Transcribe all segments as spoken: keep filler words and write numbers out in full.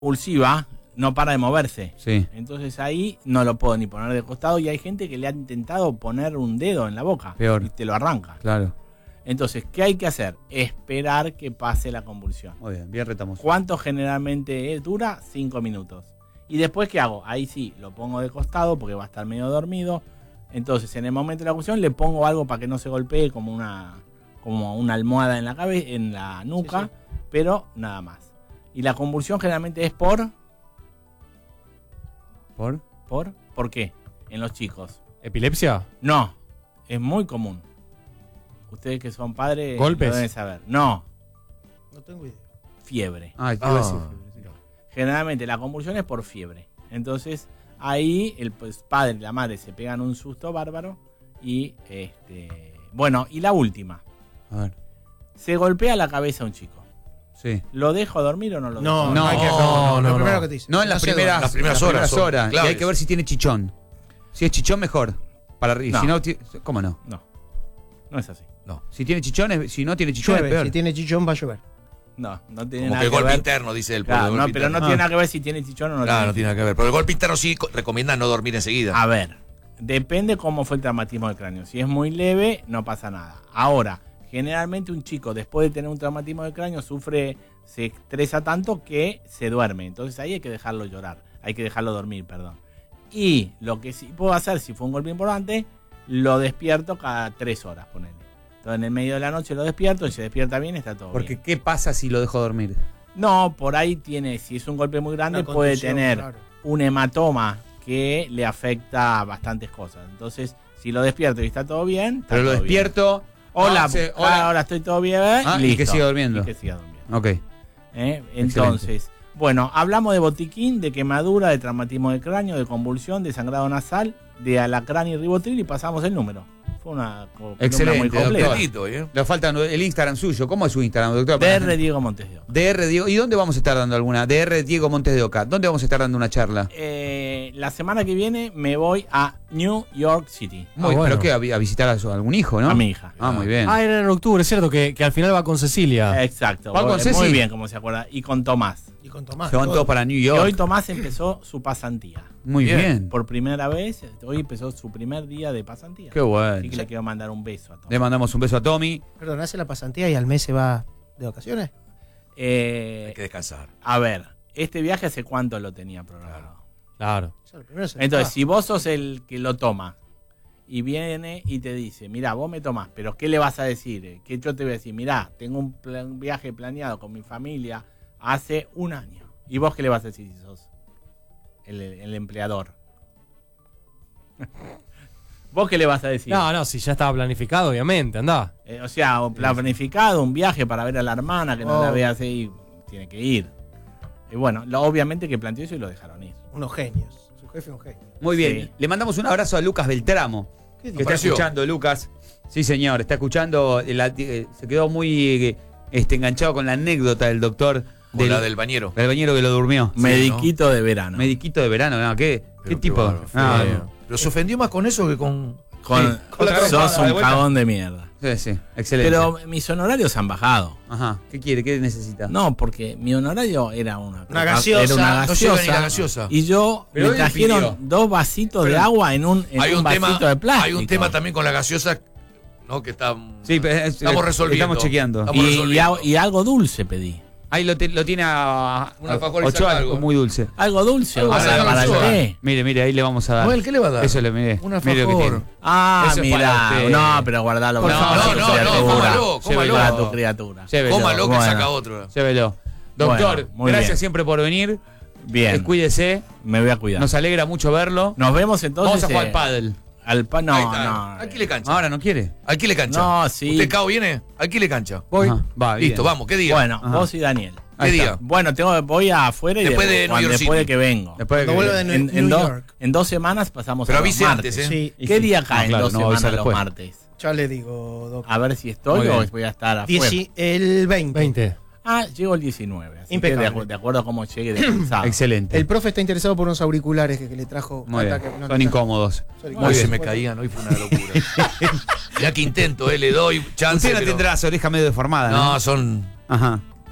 Impulsiva, no para de moverse. Sí. Entonces ahí no lo puedo ni poner de costado y hay gente que le ha intentado poner un dedo en la boca. Peor. Y te lo arranca. Claro. Entonces, ¿qué hay que hacer? Esperar que pase la convulsión. Muy bien, bien retamos. ¿Cuánto generalmente dura? Cinco minutos. ¿Y después qué hago? Ahí sí, lo pongo de costado porque va a estar medio dormido. Entonces, en el momento de la convulsión le pongo algo para que no se golpee, como una, como una almohada en la cabeza, en la nuca, sí, sí. Pero nada más. Y la convulsión generalmente es por... ¿Por? ¿Por? ¿Por qué? En los chicos. ¿Epilepsia? No, es muy común. Ustedes que son padres ¿Golpes? Lo deben saber. No. No tengo idea. Fiebre. Ah, te iba a decir Ah. fiebre, sí. Generalmente la convulsión es por fiebre. Entonces ahí el pues, padre y la madre se pegan un susto bárbaro. Y este bueno, y la última. A ver. Se golpea la cabeza un chico. Sí. ¿Lo dejo dormir o no lo dejo? No, No, no, hay que no, no, no, lo primero no. que te dice. No en las No se primeras, duerme. Las primeras horas son horas. Y claves. hay que ver si tiene chichón. Si es chichón, mejor. Para arriba. No. Si no, ti- ¿cómo no? No. No es así. Si tiene chichón, es- si no tiene chichón, Llueve, es peor. si tiene chichón va a llover. No, no tiene Como nada que el que golpe ver. interno, dice él. Claro, el no, golpe pero no interno. tiene Ah. nada que ver si tiene chichón o no Claro, tiene no tiene nada que ver. Pero el golpe interno sí co- recomienda no dormir enseguida. A ver, depende cómo fue el traumatismo del cráneo. Si es muy leve, no pasa nada. Ahora, generalmente un chico después de tener un traumatismo del cráneo sufre, se estresa tanto que se duerme. Entonces ahí hay que dejarlo llorar, hay que dejarlo dormir, perdón. Y lo que sí puedo hacer, si fue un golpe importante, lo despierto cada tres horas, ponele. Entonces en el medio de la noche lo despierto y se despierta bien, está todo Porque bien. ¿qué pasa si lo dejo dormir? No, por ahí tiene, si es un golpe muy grande, Una puede contusión, tener claro. un hematoma que le afecta a bastantes cosas. Entonces, si lo despierto y está todo bien, está Pero lo todo bien. despierto. Hola, ah, se- hola, hola. ahora estoy todo bien. Ah, y listo. que siga durmiendo. Y que siga durmiendo. Ok. ¿Eh? Entonces, bueno, hablamos de botiquín, de quemadura, de traumatismo de cráneo, de convulsión, de sangrado nasal, de alacrán y ribotril y pasamos el número. Fue una co- columna Excelente, muy completa. doctor. Completito, ¿eh? Le falta el Instagram suyo. ¿Cómo es su Instagram, doctor? D R Diego Montes de Oca. D R Diego. ¿Y dónde vamos a estar dando alguna? D R Diego Montes de Oca. ¿Dónde vamos a estar dando una charla? Eh, la semana que viene me voy a New York City. Muy, bueno. ¿Pero qué? ¿A, a visitar a, su- algún hijo, no? A mi hija. Ah, muy bien. Ah, era en octubre, es cierto, que, que al final va con Cecilia. Exacto. ¿Va con Muy Ceci? bien, como se acuerda. Y con Tomás. Y con Tomás. Se van todo. todos para New Y York. hoy Tomás empezó su pasantía. Muy bien. Bien. Por primera vez, hoy empezó su primer día de pasantía. Qué bueno. Así que le quiero mandar un beso a Tomás. Le mandamos un beso a Tommy. Perdón, hace la pasantía y al mes se va de vacaciones. Eh, Hay que descansar. a ver, este viaje hace cuánto lo tenía programado. Claro. O sea, lo primero se Entonces, va. si vos sos el que lo toma y viene y te dice, mirá, vos me tomás, pero ¿qué le vas a decir? Que yo te voy a decir, mirá, tengo un, plan- un viaje planeado con mi familia hace un año. ¿Y vos qué le vas a decir si sos el, el empleador? ¿Vos qué le vas a decir? No, no, si ya estaba planificado, obviamente, andá. Eh, o sea, un plan planificado, un viaje para ver a la hermana que no Oh. la ve así, tiene que ir. Y bueno, lo, obviamente que planteó eso y lo dejaron ir. Unos genios. Su jefe es un genio. Muy bien. Sí. Le mandamos un abrazo a Lucas Beltramo. ¿Qué Que está Apareció. escuchando, Lucas. Sí, señor. Está escuchando. eh, la- eh, se quedó muy eh, este, enganchado con la anécdota del doctor. Con la del bañero. del bañero que lo durmió. Mediquito de verano. Mediquito de verano. No, ¿qué, Pero qué qué tipo? bárbaro, No, feo. no. Pero se ofendió más con eso que con... Con, Sí, con la sos trompada de un vuelta. cagón de mierda. Sí, sí. Excelente. Pero mis honorarios han bajado. Ajá. ¿Qué quiere? ¿Qué necesita? No, porque mi honorario era una, Una gaseosa. Era una No llega gaseosa. ni la gaseosa. Y yo Pero me él trajeron pidió. dos vasitos de Pero agua en un, en Hay un, un, vasito tema, de plástico. hay un tema también con la gaseosa, ¿no? Que está... Sí, pero es- Estamos resolviendo. Estamos chequeando. Estamos Y, y, resolviendo. a- y algo dulce pedí. Ahí lo, te- lo tiene a, Una a alfajor y Ochoa, saca algo. muy dulce. Algo dulce Algo para, para para el Ochoa. té. Mire, mire, ahí le vamos a dar. Noel, ¿qué le va a dar? Eso le mire. Un Mire lo que alfajor. tiene. Ah, Eso es para mira. usted. No, pero guardalo. No, para no, tu no, no, criatura. cómalo, Llévelo cómalo. a tu criatura. Llévelo. Cómalo que Bueno. saca otro. Llévelo. Doctor, Bueno, muy gracias bien. siempre por venir. Bien, Eh, Cuídese. me voy a cuidar. Nos alegra mucho verlo. Nos vemos entonces. Vamos a jugar eh, pádel. Al pa no, Ahí está. no. Alquile cancha. Ahora no quiere. Alquile cancha. No, sí. ¿Usted, Cao, viene? Alquile cancha. Voy. Ajá, va, bien. Listo, vamos. ¿Qué día? Bueno, Ajá. vos y Daniel. ¿Qué Ahí día? está. Bueno, tengo, voy afuera y Después de después, New cuando- York después de City. que vengo. Después de Cuando que- vuelva de En, New en dos- York. en dos semanas pasamos Pero a los avise martes. antes, ¿eh? Sí. Y ¿Qué sí. día cae No, en claro, dos no va a semanas avisar los después. martes? Ya le digo, doctor. A ver si estoy Muy o bien. voy a estar afuera. Dieci- el veinte. veinte. Ah, llego el diecinueve. Así Impecable. que de, acu- de acuerdo a cómo llegue de cansado. Excelente. El profe está interesado por unos auriculares que, que le trajo. Muy bien. Falta que- no, Son no, incómodos. sorry. Hoy se bien. me caían, hoy fue una locura. Ya que intento, eh, le doy chance. Usted no pero- tendrá su oreja medio deformada, ¿no? No, son. Ajá.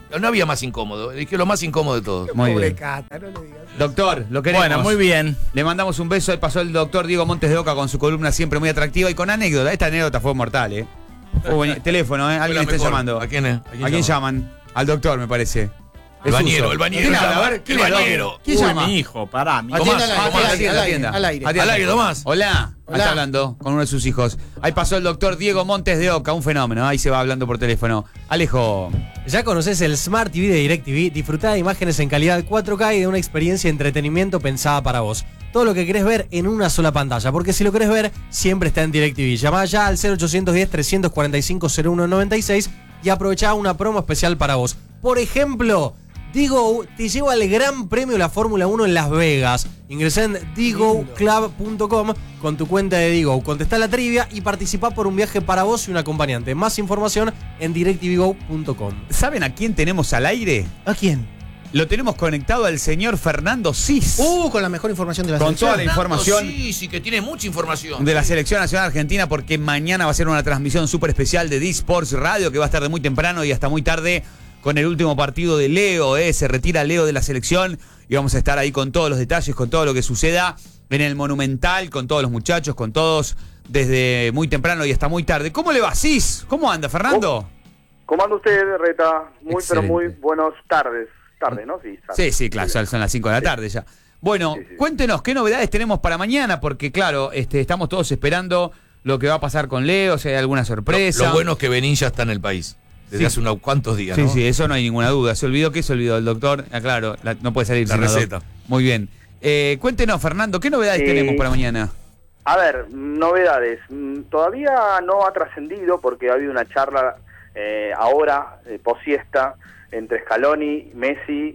No había más incómodo, dije lo más incómodo de todos. Muy Pobre bien. Cata, no le digas. Doctor, lo queremos. Bueno, muy bien. Le mandamos un beso. Ahí pasó el doctor Diego Montes de Oca con su columna siempre muy atractiva y con anécdota. Esta anécdota fue mortal, ¿eh? Fue buen- Teléfono, ¿eh? Fue Alguien la está mejor. llamando. ¿A quién es? ¿A quién llaman? Al doctor, me parece. El Es bañero, uso. el bañero. ¿Quién habla? llama. A ver, ¿quién El es, bañero. ¿Quién Uy, llama? mi hijo, pará. Mi Atienda Tomás, al aire, Tomás, al aire, atienda, al aire, atienda. al aire. Atienda. Al aire, Tomás. Hola. Ahí Hola. está hablando con uno de sus hijos. Ahí pasó el doctor Diego Montes de Oca, un fenómeno. Ahí se va hablando por teléfono. Alejo. ¿Ya conoces el Smart T V de DirecTV? Disfrutá de imágenes en calidad cuatro K y de una experiencia de entretenimiento pensada para vos. Todo lo que querés ver en una sola pantalla, porque si lo querés ver, siempre está en DirecTV. Llamá ya al cero ochocientos diez, trescientos cuarenta y cinco, cero uno noventa y seis y aprovechá una promo especial para vos. Por ejemplo, Digo te lleva al Gran Premio de la Fórmula uno en Las Vegas. Ingresá en digo club punto com con tu cuenta de Digo. Contestá la trivia y participá por un viaje para vos y un acompañante. Más información en directv go punto com. ¿Saben a quién tenemos al aire? ¿A quién? Lo tenemos conectado al señor Fernando Cis. Uh, con la mejor información de la Con selección. toda la información Sí, sí, que tiene mucha información. de la Selección Nacional Argentina, porque mañana va a ser una transmisión súper especial de D-Sports Radio, que va a estar de muy temprano y hasta muy tarde con el último partido de Leo. Eh. Se retira Leo de la selección y vamos a estar ahí con todos los detalles, con todo lo que suceda en el Monumental, con todos los muchachos, con todos desde muy temprano y hasta muy tarde. ¿Cómo le va, Cis? ¿Cómo anda, Fernando? ¿Cómo anda usted, Reta? Muy, Excelente. pero muy buenas tardes. Tarde, ¿no? Sí, tarde. Sí, sí, claro, son son las cinco de la tarde ya. Bueno, Sí, sí. cuéntenos qué novedades tenemos para mañana, porque claro, este, estamos todos esperando lo que va a pasar con Leo, si hay alguna Lo, sorpresa. lo bueno es que Benín ya está en el país. Desde Sí. hace unos cuantos días, Sí, ¿no? sí, eso no hay ninguna duda. ¿Se olvidó qué se olvidó el doctor? Ah, claro, la- no puede salir La sin doc. receta. Muy bien. Eh, cuéntenos, Fernando, ¿qué novedades Sí. tenemos para mañana? A ver, novedades. Mm, Todavía no ha trascendido porque ha habido una charla eh, ahora, eh, posiesta, entre Scaloni, Messi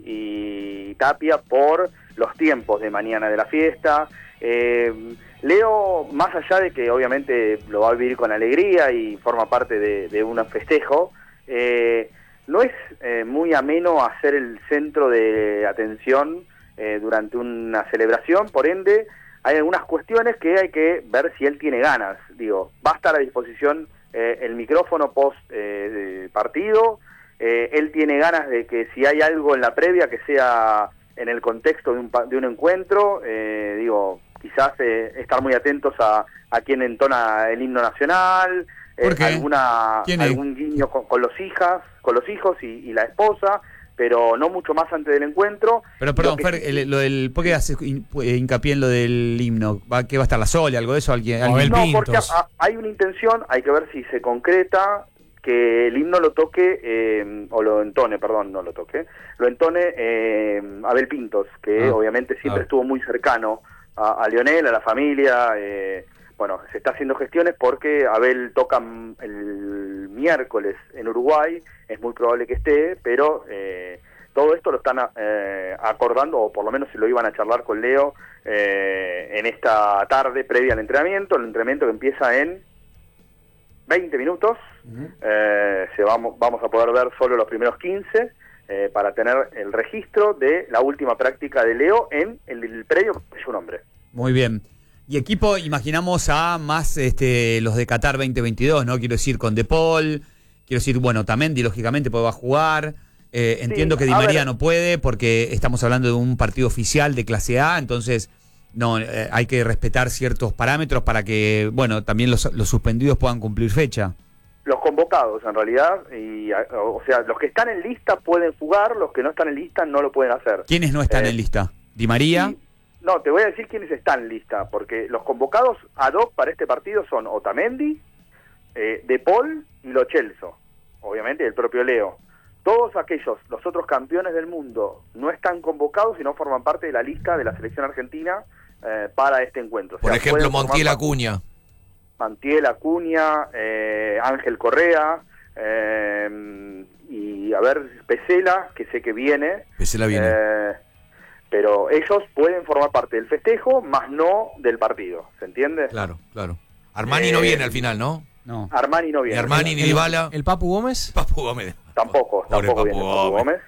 y Tapia por los tiempos de mañana de la fiesta. Eh, Leo, más allá de que obviamente lo va a vivir con alegría y forma parte de, de un festejo, eh, no es eh, muy ameno hacer el centro de atención eh, durante una celebración, por ende hay algunas cuestiones que hay que ver si él tiene ganas. Digo, va a estar a disposición eh, el micrófono post eh, de partido. Eh, él tiene ganas de que si hay algo en la previa que sea en el contexto de un, pa- de un encuentro, eh, digo, quizás eh, estar muy atentos a, a quién entona el himno nacional, ¿Por eh, qué? alguna ¿Quién es? algún guiño con, con los hijas, con los hijos y, y la esposa, pero no mucho más antes del encuentro. Pero perdón, Lo que Fer, sí- el- lo del, ¿por qué hace hin- eh, hincapié en lo del himno? ¿Va, ¿Que va a estar la Sole, algo de eso? ¿Alguien, Abel alguien- No, Pintos. porque a- hay una intención, hay que ver si se concreta que el himno lo toque, eh, o lo entone, perdón, no lo toque, lo entone eh, Abel Pintos, que Ah, obviamente siempre ah. estuvo muy cercano a, a Lionel, a la familia. Eh, bueno, se está haciendo gestiones porque Abel toca mm, el miércoles en Uruguay, es muy probable que esté, pero eh, todo esto lo están eh, acordando, o por lo menos se lo iban a charlar con Leo eh, en esta tarde previa al entrenamiento, el entrenamiento que empieza en veinte minutos. eh, se vamos, vamos a poder ver solo los primeros quince eh, para tener el registro de la última práctica de Leo en el, el predio de su nombre. Muy bien. Y equipo, imaginamos a más este, los de Qatar veinte veintidós, ¿no? Quiero decir, con De Paul, quiero decir, bueno, Tamendi, lógicamente, pues va a jugar. Eh, entiendo que Di a María ver. no puede porque estamos hablando de un partido oficial de clase A, entonces no eh, hay que respetar ciertos parámetros para que, bueno, también los, los suspendidos puedan cumplir fecha. Los convocados, en realidad, y, a- o sea, los que están en lista pueden jugar, los que no están en lista no lo pueden hacer. ¿Quiénes no están Eh, en lista? Di María. Y- no, te voy a decir quiénes están en lista, porque los convocados ad hoc para este partido son Otamendi, eh, De Paul y Lo Celso, obviamente el propio Leo. Todos aquellos, los otros campeones del mundo, no están convocados y no forman parte de la lista de la selección argentina eh, para este encuentro. O Por sea, ejemplo, pueden formar Montiel parte- Acuña. Montiel Acuña, eh, Ángel Correa, eh, y a ver, Pesela, que sé que viene. Pesela viene. Eh, pero ellos pueden formar parte del festejo, más no del partido, ¿se entiende? Claro, claro. Armani Eh, no viene al final, ¿no? No. Armani no Ni viene. Armani, ni El- Dybala. ¿El Papu Gómez? Papu Gómez. Tampoco, Pobre tampoco Papu viene Papu Gómez. Gómez.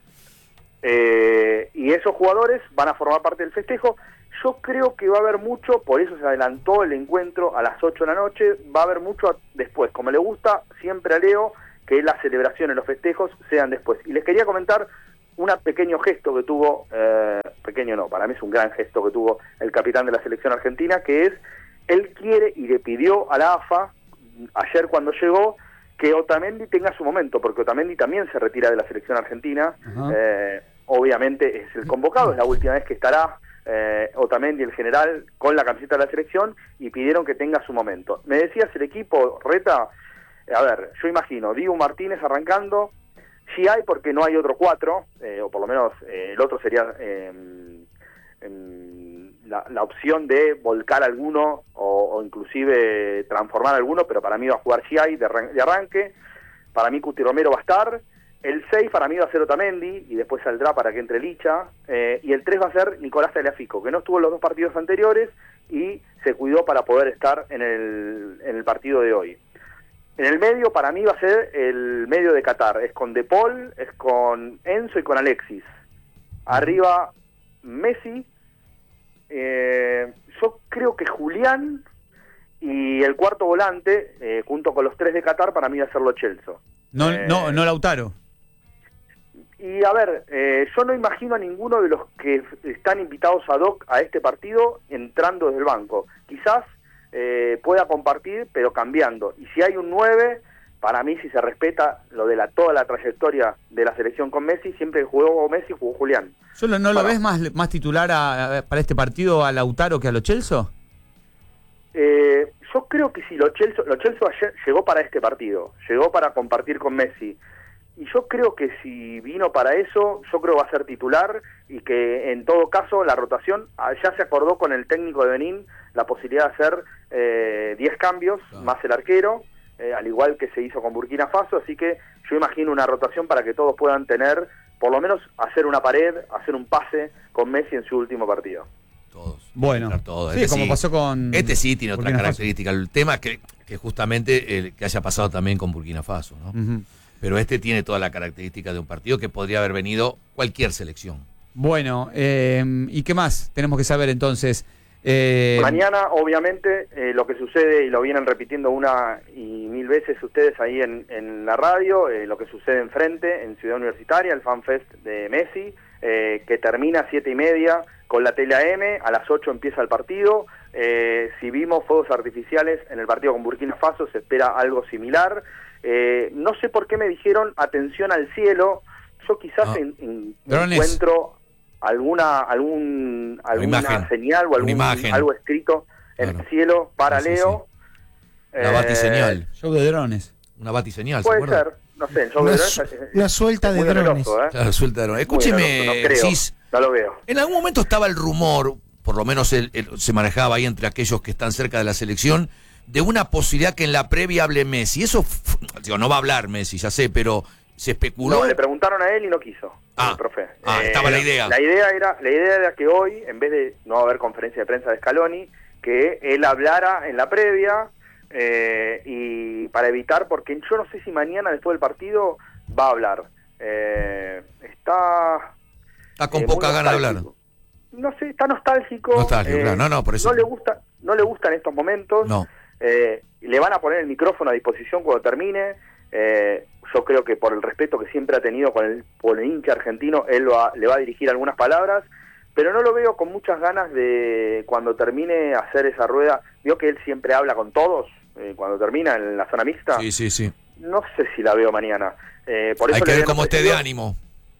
Eh, y esos jugadores van a formar parte del festejo. Yo creo que va a haber mucho, por eso se adelantó el encuentro a las ocho de la noche, va a haber mucho a- después, como le gusta siempre a Leo, que que las celebraciones, los festejos sean después. Y les quería comentar un pequeño gesto que tuvo, eh, pequeño no, para mí es un gran gesto que tuvo el capitán de la selección argentina, que es, él quiere y le pidió a la A F A, ayer cuando llegó, que Otamendi tenga su momento, porque Otamendi también se retira de la selección argentina, eh, obviamente es el convocado, es la última vez que estará eh, Otamendi, el general, con la camiseta de la selección, y pidieron que tenga su momento. Me decías, el equipo, Reta, a ver, yo imagino, Dibu Martínez arrancando, sí hay porque no hay otro cuatro, eh, o por lo menos eh, el otro sería eh, eh, la, la opción de volcar alguno o, o inclusive transformar alguno, pero para mí va a jugar Giai de, arran de arranque, para mí Cuti Romero va a estar, el seis para mí va a ser Otamendi y después saldrá para que entre Licha, eh, y el tres va a ser Nicolás Tagliafico, que no estuvo en los dos partidos anteriores y se cuidó para poder estar en el, en el partido de hoy. En el medio, para mí, va a ser el medio de Qatar. Es con De Paul, es con Enzo y con Alexis. Arriba, Messi. Eh, yo creo que Julián y el cuarto volante, eh, junto con los tres de Qatar, para mí va a ser Lo Celso. No, eh, no, no Lautaro. Y a ver, eh, yo no imagino a ninguno de los que están invitados ad hoc a este partido entrando desde el banco. Quizás Eh, pueda compartir, pero cambiando. Y si hay un nueve, para mí, si se respeta lo de la toda la trayectoria de la selección con Messi, siempre que jugó Messi, jugó Julián. ¿Solo no bueno, lo ves más, más titular a, a, para este partido a Lautaro que a Lo Celso? Eh, yo creo que si Lo Celso, Lo Celso ayer llegó para este partido, llegó para compartir con Messi. Y yo creo que si vino para eso, yo creo que va a ser titular y que en todo caso la rotación, ya se acordó con el técnico de Benín la posibilidad de hacer eh, diez cambios, claro, más el arquero, eh, al igual que se hizo con Burkina Faso, así que yo imagino una rotación para que todos puedan tener, por lo menos hacer una pared, hacer un pase con Messi en su último partido. Todos. Bueno, todos. sí, Este como sí, pasó con... Este sí tiene otra Burkina característica. El tema es que, que justamente el, que haya pasado también con Burkina Faso, ¿no? Uh-huh. Pero este tiene toda la característica de un partido que podría haber venido cualquier selección. Bueno, eh, ¿y qué más tenemos que saber entonces? Eh... Mañana, obviamente, eh, lo que sucede, y lo vienen repitiendo una y mil veces ustedes ahí en, en la radio, eh, lo que sucede enfrente, en Ciudad Universitaria, el FanFest de Messi, eh, que termina a siete y media con la tele A M, a las ocho empieza el partido. Eh, si vimos fuegos artificiales en el partido con Burkina Faso, se espera algo similar. Eh, no sé por qué me dijeron atención al cielo. Yo quizás no. en, en, Drones. encuentro alguna algún alguna imagen, señal o algún, imagen. algo escrito en Claro. el cielo para Sí, sí, Leo. sí. Una batiseñal. Show de drones. Una batiseñal, ¿se Puede acuerdan? ser, no sé, el show Una, de su- drones es- una suelta es de muy drones. novedoso, ¿eh? Claro, suelta de drones. Muy Escúcheme, novedoso, no creo, Cis, no lo veo. en algún momento estaba el rumor, por lo menos el- el- se manejaba ahí entre aquellos que están cerca de la selección, de una posibilidad que en la previa hable Messi. Eso, f- digo, no va a hablar Messi, ya sé, pero se especuló. No, le preguntaron a él y no quiso, Ah, el profe. ah, estaba la idea. La idea era, la idea era que hoy, en vez de no haber conferencia de prensa de Scaloni, que él hablara en la previa, eh, y para evitar, porque yo no sé si mañana después del partido va a hablar. Eh, está Está con eh, muy poca gana de hablar. nostálgico. No sé, está nostálgico. Nostálgico, claro. No, no, por eso. No le gusta, no le gustan estos momentos. No. Eh, le van a poner el micrófono a disposición cuando termine. Eh, yo creo que por el respeto que siempre ha tenido con el, con el hincha argentino, él va, le va a dirigir algunas palabras, pero no lo veo con muchas ganas de, cuando termine, hacer esa rueda. Vio que él siempre habla con todos, eh, cuando termina en la zona mixta. Sí, sí, sí. No sé si la veo mañana. Eh, por eso Hay que le ver habían cómo esté de ofrecido- ánimo.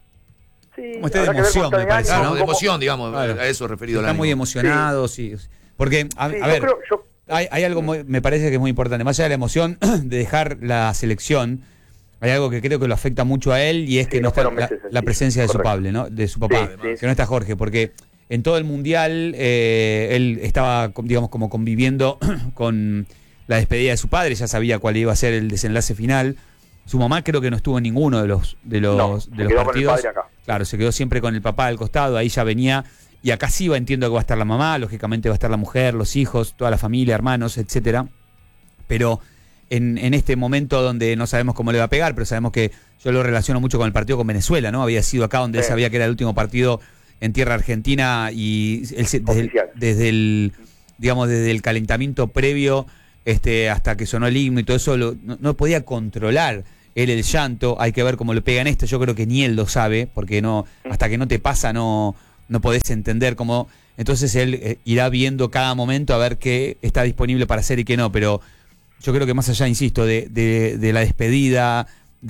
Sí, Cómo esté de habrá que ver emoción, cómo está me de parece, ánimo, Claro, de cómo- emoción, digamos, Claro. a eso referido al Está muy ánimo. emocionado, sí. Porque, a, Sí, a yo ver, creo- yo- hay, hay algo, muy- me parece que es muy importante. Más allá de la emoción de dejar la selección, hay algo que creo que lo afecta mucho a él y es que Sí, no no está fueron la, meses la sencillos, presencia de su, correcto. pable, ¿no? de su papá, Sí, sí. que no está Jorge, porque en todo el Mundial eh, él estaba, digamos, como conviviendo con la despedida de su padre, ya sabía cuál iba a ser el desenlace final. Su mamá creo que no estuvo en ninguno de los de los, No, de se los quedó con el partidos. padre acá. Claro, se quedó siempre con el papá al costado, ahí ya venía. Y acá sí va, entiendo que va a estar la mamá, lógicamente va a estar la mujer, los hijos, toda la familia, hermanos, etcétera. Pero en, en este momento donde no sabemos cómo le va a pegar, pero sabemos que yo lo relaciono mucho con el partido con Venezuela, ¿no? Había sido acá donde él Sí. sabía que era el último partido en tierra argentina y él se- desde, el, Oficial. desde el, digamos, desde el calentamiento previo este, hasta que sonó el himno y todo eso, lo- no, no podía controlar él el llanto, hay que ver cómo le pegan esto, yo creo que ni él lo sabe, porque no hasta que no te pasa no, no podés entender cómo, entonces él eh, irá viendo cada momento a ver qué está disponible para hacer y qué no, pero yo creo que más allá, insisto, de, de, de la despedida,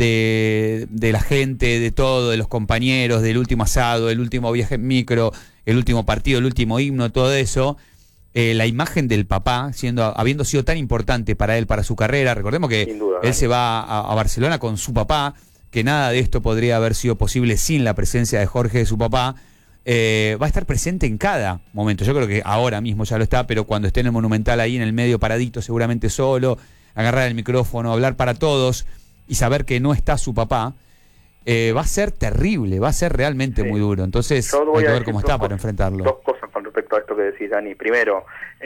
de, de la gente, de todo, de los compañeros, del último asado, el último viaje en micro, el último partido, el último himno, todo eso, eh, la imagen del papá, siendo habiendo sido tan importante para él, para su carrera, recordemos que Sin duda, él ¿eh? se va a, a Barcelona con su papá, que nada de esto podría haber sido posible sin la presencia de Jorge, de su papá, eh, va a estar presente en cada momento. Yo creo que ahora mismo ya lo está, pero cuando esté en el Monumental ahí en el medio paradito, seguramente solo, agarrar el micrófono, hablar para todos y saber que no está su papá, eh, va a ser terrible, va a ser realmente Sí. muy duro. Entonces Yo voy hay que a ver decir cómo dos está para cosas- enfrentarlo. Dos cosas con respecto a esto que decís, Dani. Primero,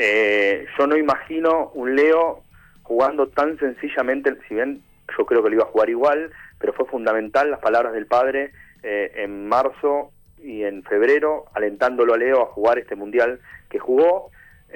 eh, yo no imagino un Leo jugando tan sencillamente, si bien yo creo que lo iba a jugar igual, pero fue fundamental las palabras del padre eh, en marzo y en febrero, alentándolo a Leo a jugar este mundial que jugó.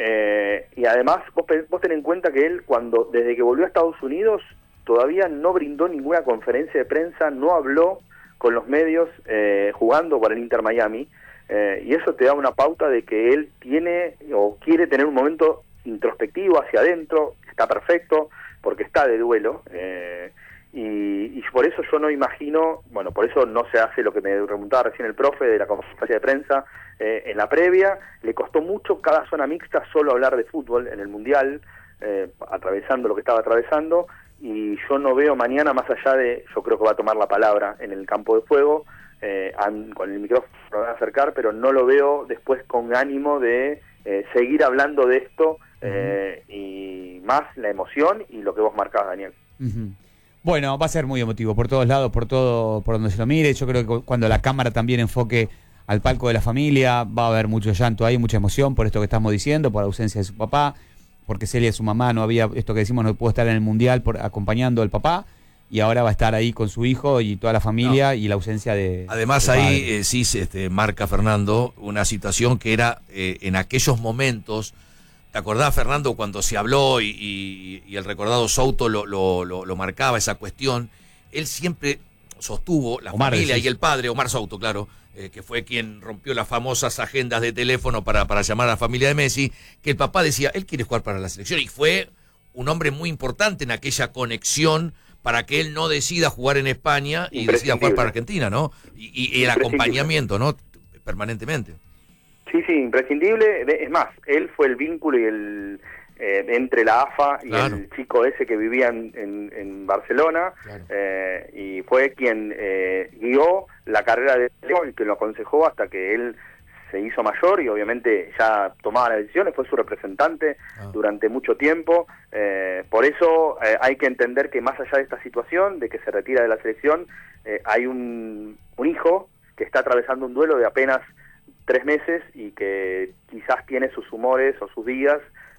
Eh, y además, vos, pe- vos ten en cuenta que él, cuando desde que volvió a Estados Unidos, todavía no brindó ninguna conferencia de prensa, no habló con los medios eh, jugando para el Inter Miami, eh, y eso te da una pauta de que él tiene o quiere tener un momento introspectivo hacia adentro, está perfecto, porque está de duelo, eh, y, y por eso yo no imagino, bueno, por eso no se hace lo que me preguntaba recién el profe de la conferencia de prensa, eh, en la previa, le costó mucho cada zona mixta solo hablar de fútbol en el Mundial, eh, atravesando lo que estaba atravesando, y yo no veo mañana, más allá de, yo creo que va a tomar la palabra en el campo de juego, eh, an- con el micrófono lo van a acercar, pero no lo veo después con ánimo de eh, seguir hablando de esto, eh, y más la emoción y lo que vos marcás, Daniel. Ujú. Bueno, va a ser muy emotivo por todos lados, por todo, por donde se lo mire. Yo creo que cuando la cámara también enfoque al palco de la familia, va a haber mucho llanto ahí, mucha emoción por esto que estamos diciendo, por la ausencia de su papá, porque Celia, su mamá, no había, esto que decimos, no pudo estar en el Mundial por, acompañando al papá, y ahora va a estar ahí con su hijo y toda la familia, no. y la ausencia de... Además del ahí padre. eh, sí se este, marca, Fernando, una situación que era eh, en aquellos momentos. ¿Te acordás, Fernando, cuando se habló y, y, y el recordado Souto lo, lo, lo, lo marcaba esa cuestión? Él siempre sostuvo, la Omar, familia decís. y el padre, Omar Souto, claro, eh, que fue quien rompió las famosas agendas de teléfono para, para llamar a la familia de Messi, que el papá decía, él quiere jugar para la selección, y fue un hombre muy importante en aquella conexión para que él no decida jugar en España y decida jugar para Argentina, ¿no? Y, y, y el acompañamiento, ¿no? Permanentemente. Sí, sí, imprescindible. Es más, él fue el vínculo y el eh, entre la A F A y Claro. el chico ese que vivía en, en, en Barcelona, Claro. eh, y fue quien eh, guió la carrera de Leo y que lo aconsejó hasta que él se hizo mayor y obviamente ya tomaba las decisiones, fue su representante Ah. durante mucho tiempo. Eh, por eso eh, hay que entender que más allá de esta situación, de que se retira de la selección, eh, hay un, un hijo que está atravesando un duelo de apenas tres meses y que quizás tiene sus humores o sus días,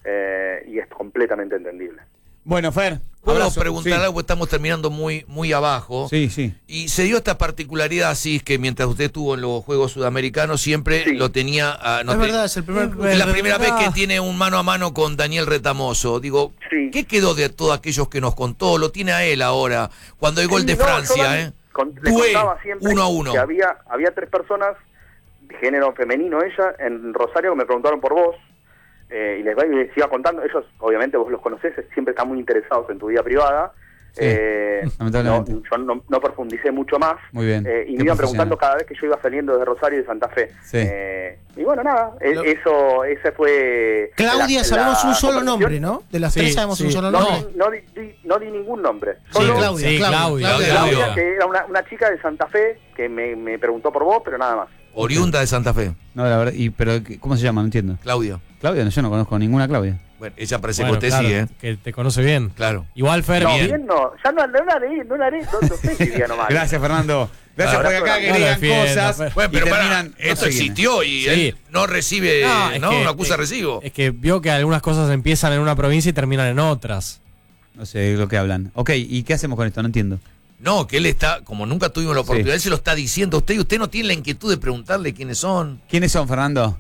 eh, y es completamente entendible. Bueno, Fer, ¿Puedo abrazo. preguntar Sí. algo? Estamos terminando muy, muy abajo. Sí, sí. Y se dio esta particularidad así, que mientras usted estuvo en los Juegos Sudamericanos siempre Sí. lo tenía... ah, no es te- verdad, es el primer club. es la Es primera verdad. vez que tiene un mano a mano con Daniel Retamoso. Digo, Sí. ¿qué quedó de todos aquellos que nos contó? Lo tiene a él ahora, cuando hay gol de Sí, no, yo Francia, Dani, ¿eh? con- le Dué, contaba siempre uno a uno. que había, había tres personas de género femenino, ella, en Rosario, que me preguntaron por vos, eh, y les, va- y les iba contando. Ellos, obviamente, vos los conocés, siempre están muy interesados en tu vida privada. Sí, eh, no, lamentablemente. yo no, no profundicé mucho más. Muy bien. eh, y Qué me iban profesional. preguntando cada vez que yo iba saliendo de Rosario y de Santa Fe. Sí. Eh, y bueno, nada, e- Lo- eso ese fue... Claudia, la- sabemos la un solo conversación. nombre, ¿no? De las Sí, tres sabemos sí. un solo No, nombre. di- no, di, di- no di ningún nombre. Sí, Solo Claudia, Sí, Claudia, Claudia. Claudia. Claudia. Claudia, que era una, una chica de Santa Fe que me, me preguntó por vos, pero nada más. Oriunda de Santa Fe, No, la verdad, y, pero ¿cómo se llama? No entiendo. Claudia. Claudia, no, yo no conozco ninguna Claudia. Bueno, ella parece Bueno, que usted claro, sí, ¿eh? que te conoce bien. Claro. Igual, Fer, No, Bien. bien, no, ya no, no la haré, no la haré, no, no sé si diría nomás. Gracias, Fernando. Gracias Ahora por acá no que lo digan defienda, cosas Fer. Bueno, y pero pará, terminan. no esto sé quién es. existió y Sí. él no recibe, No, no, es no, que- acusa es- recibo. Es que vio que algunas cosas empiezan en una provincia y terminan en otras. No sé de lo que hablan. Ok, ¿y qué hacemos con esto? No entiendo. No, que él está, como nunca tuvimos la oportunidad, Sí. él se lo está diciendo a usted y usted no tiene la inquietud de preguntarle quiénes son. ¿Quiénes son, Fernando?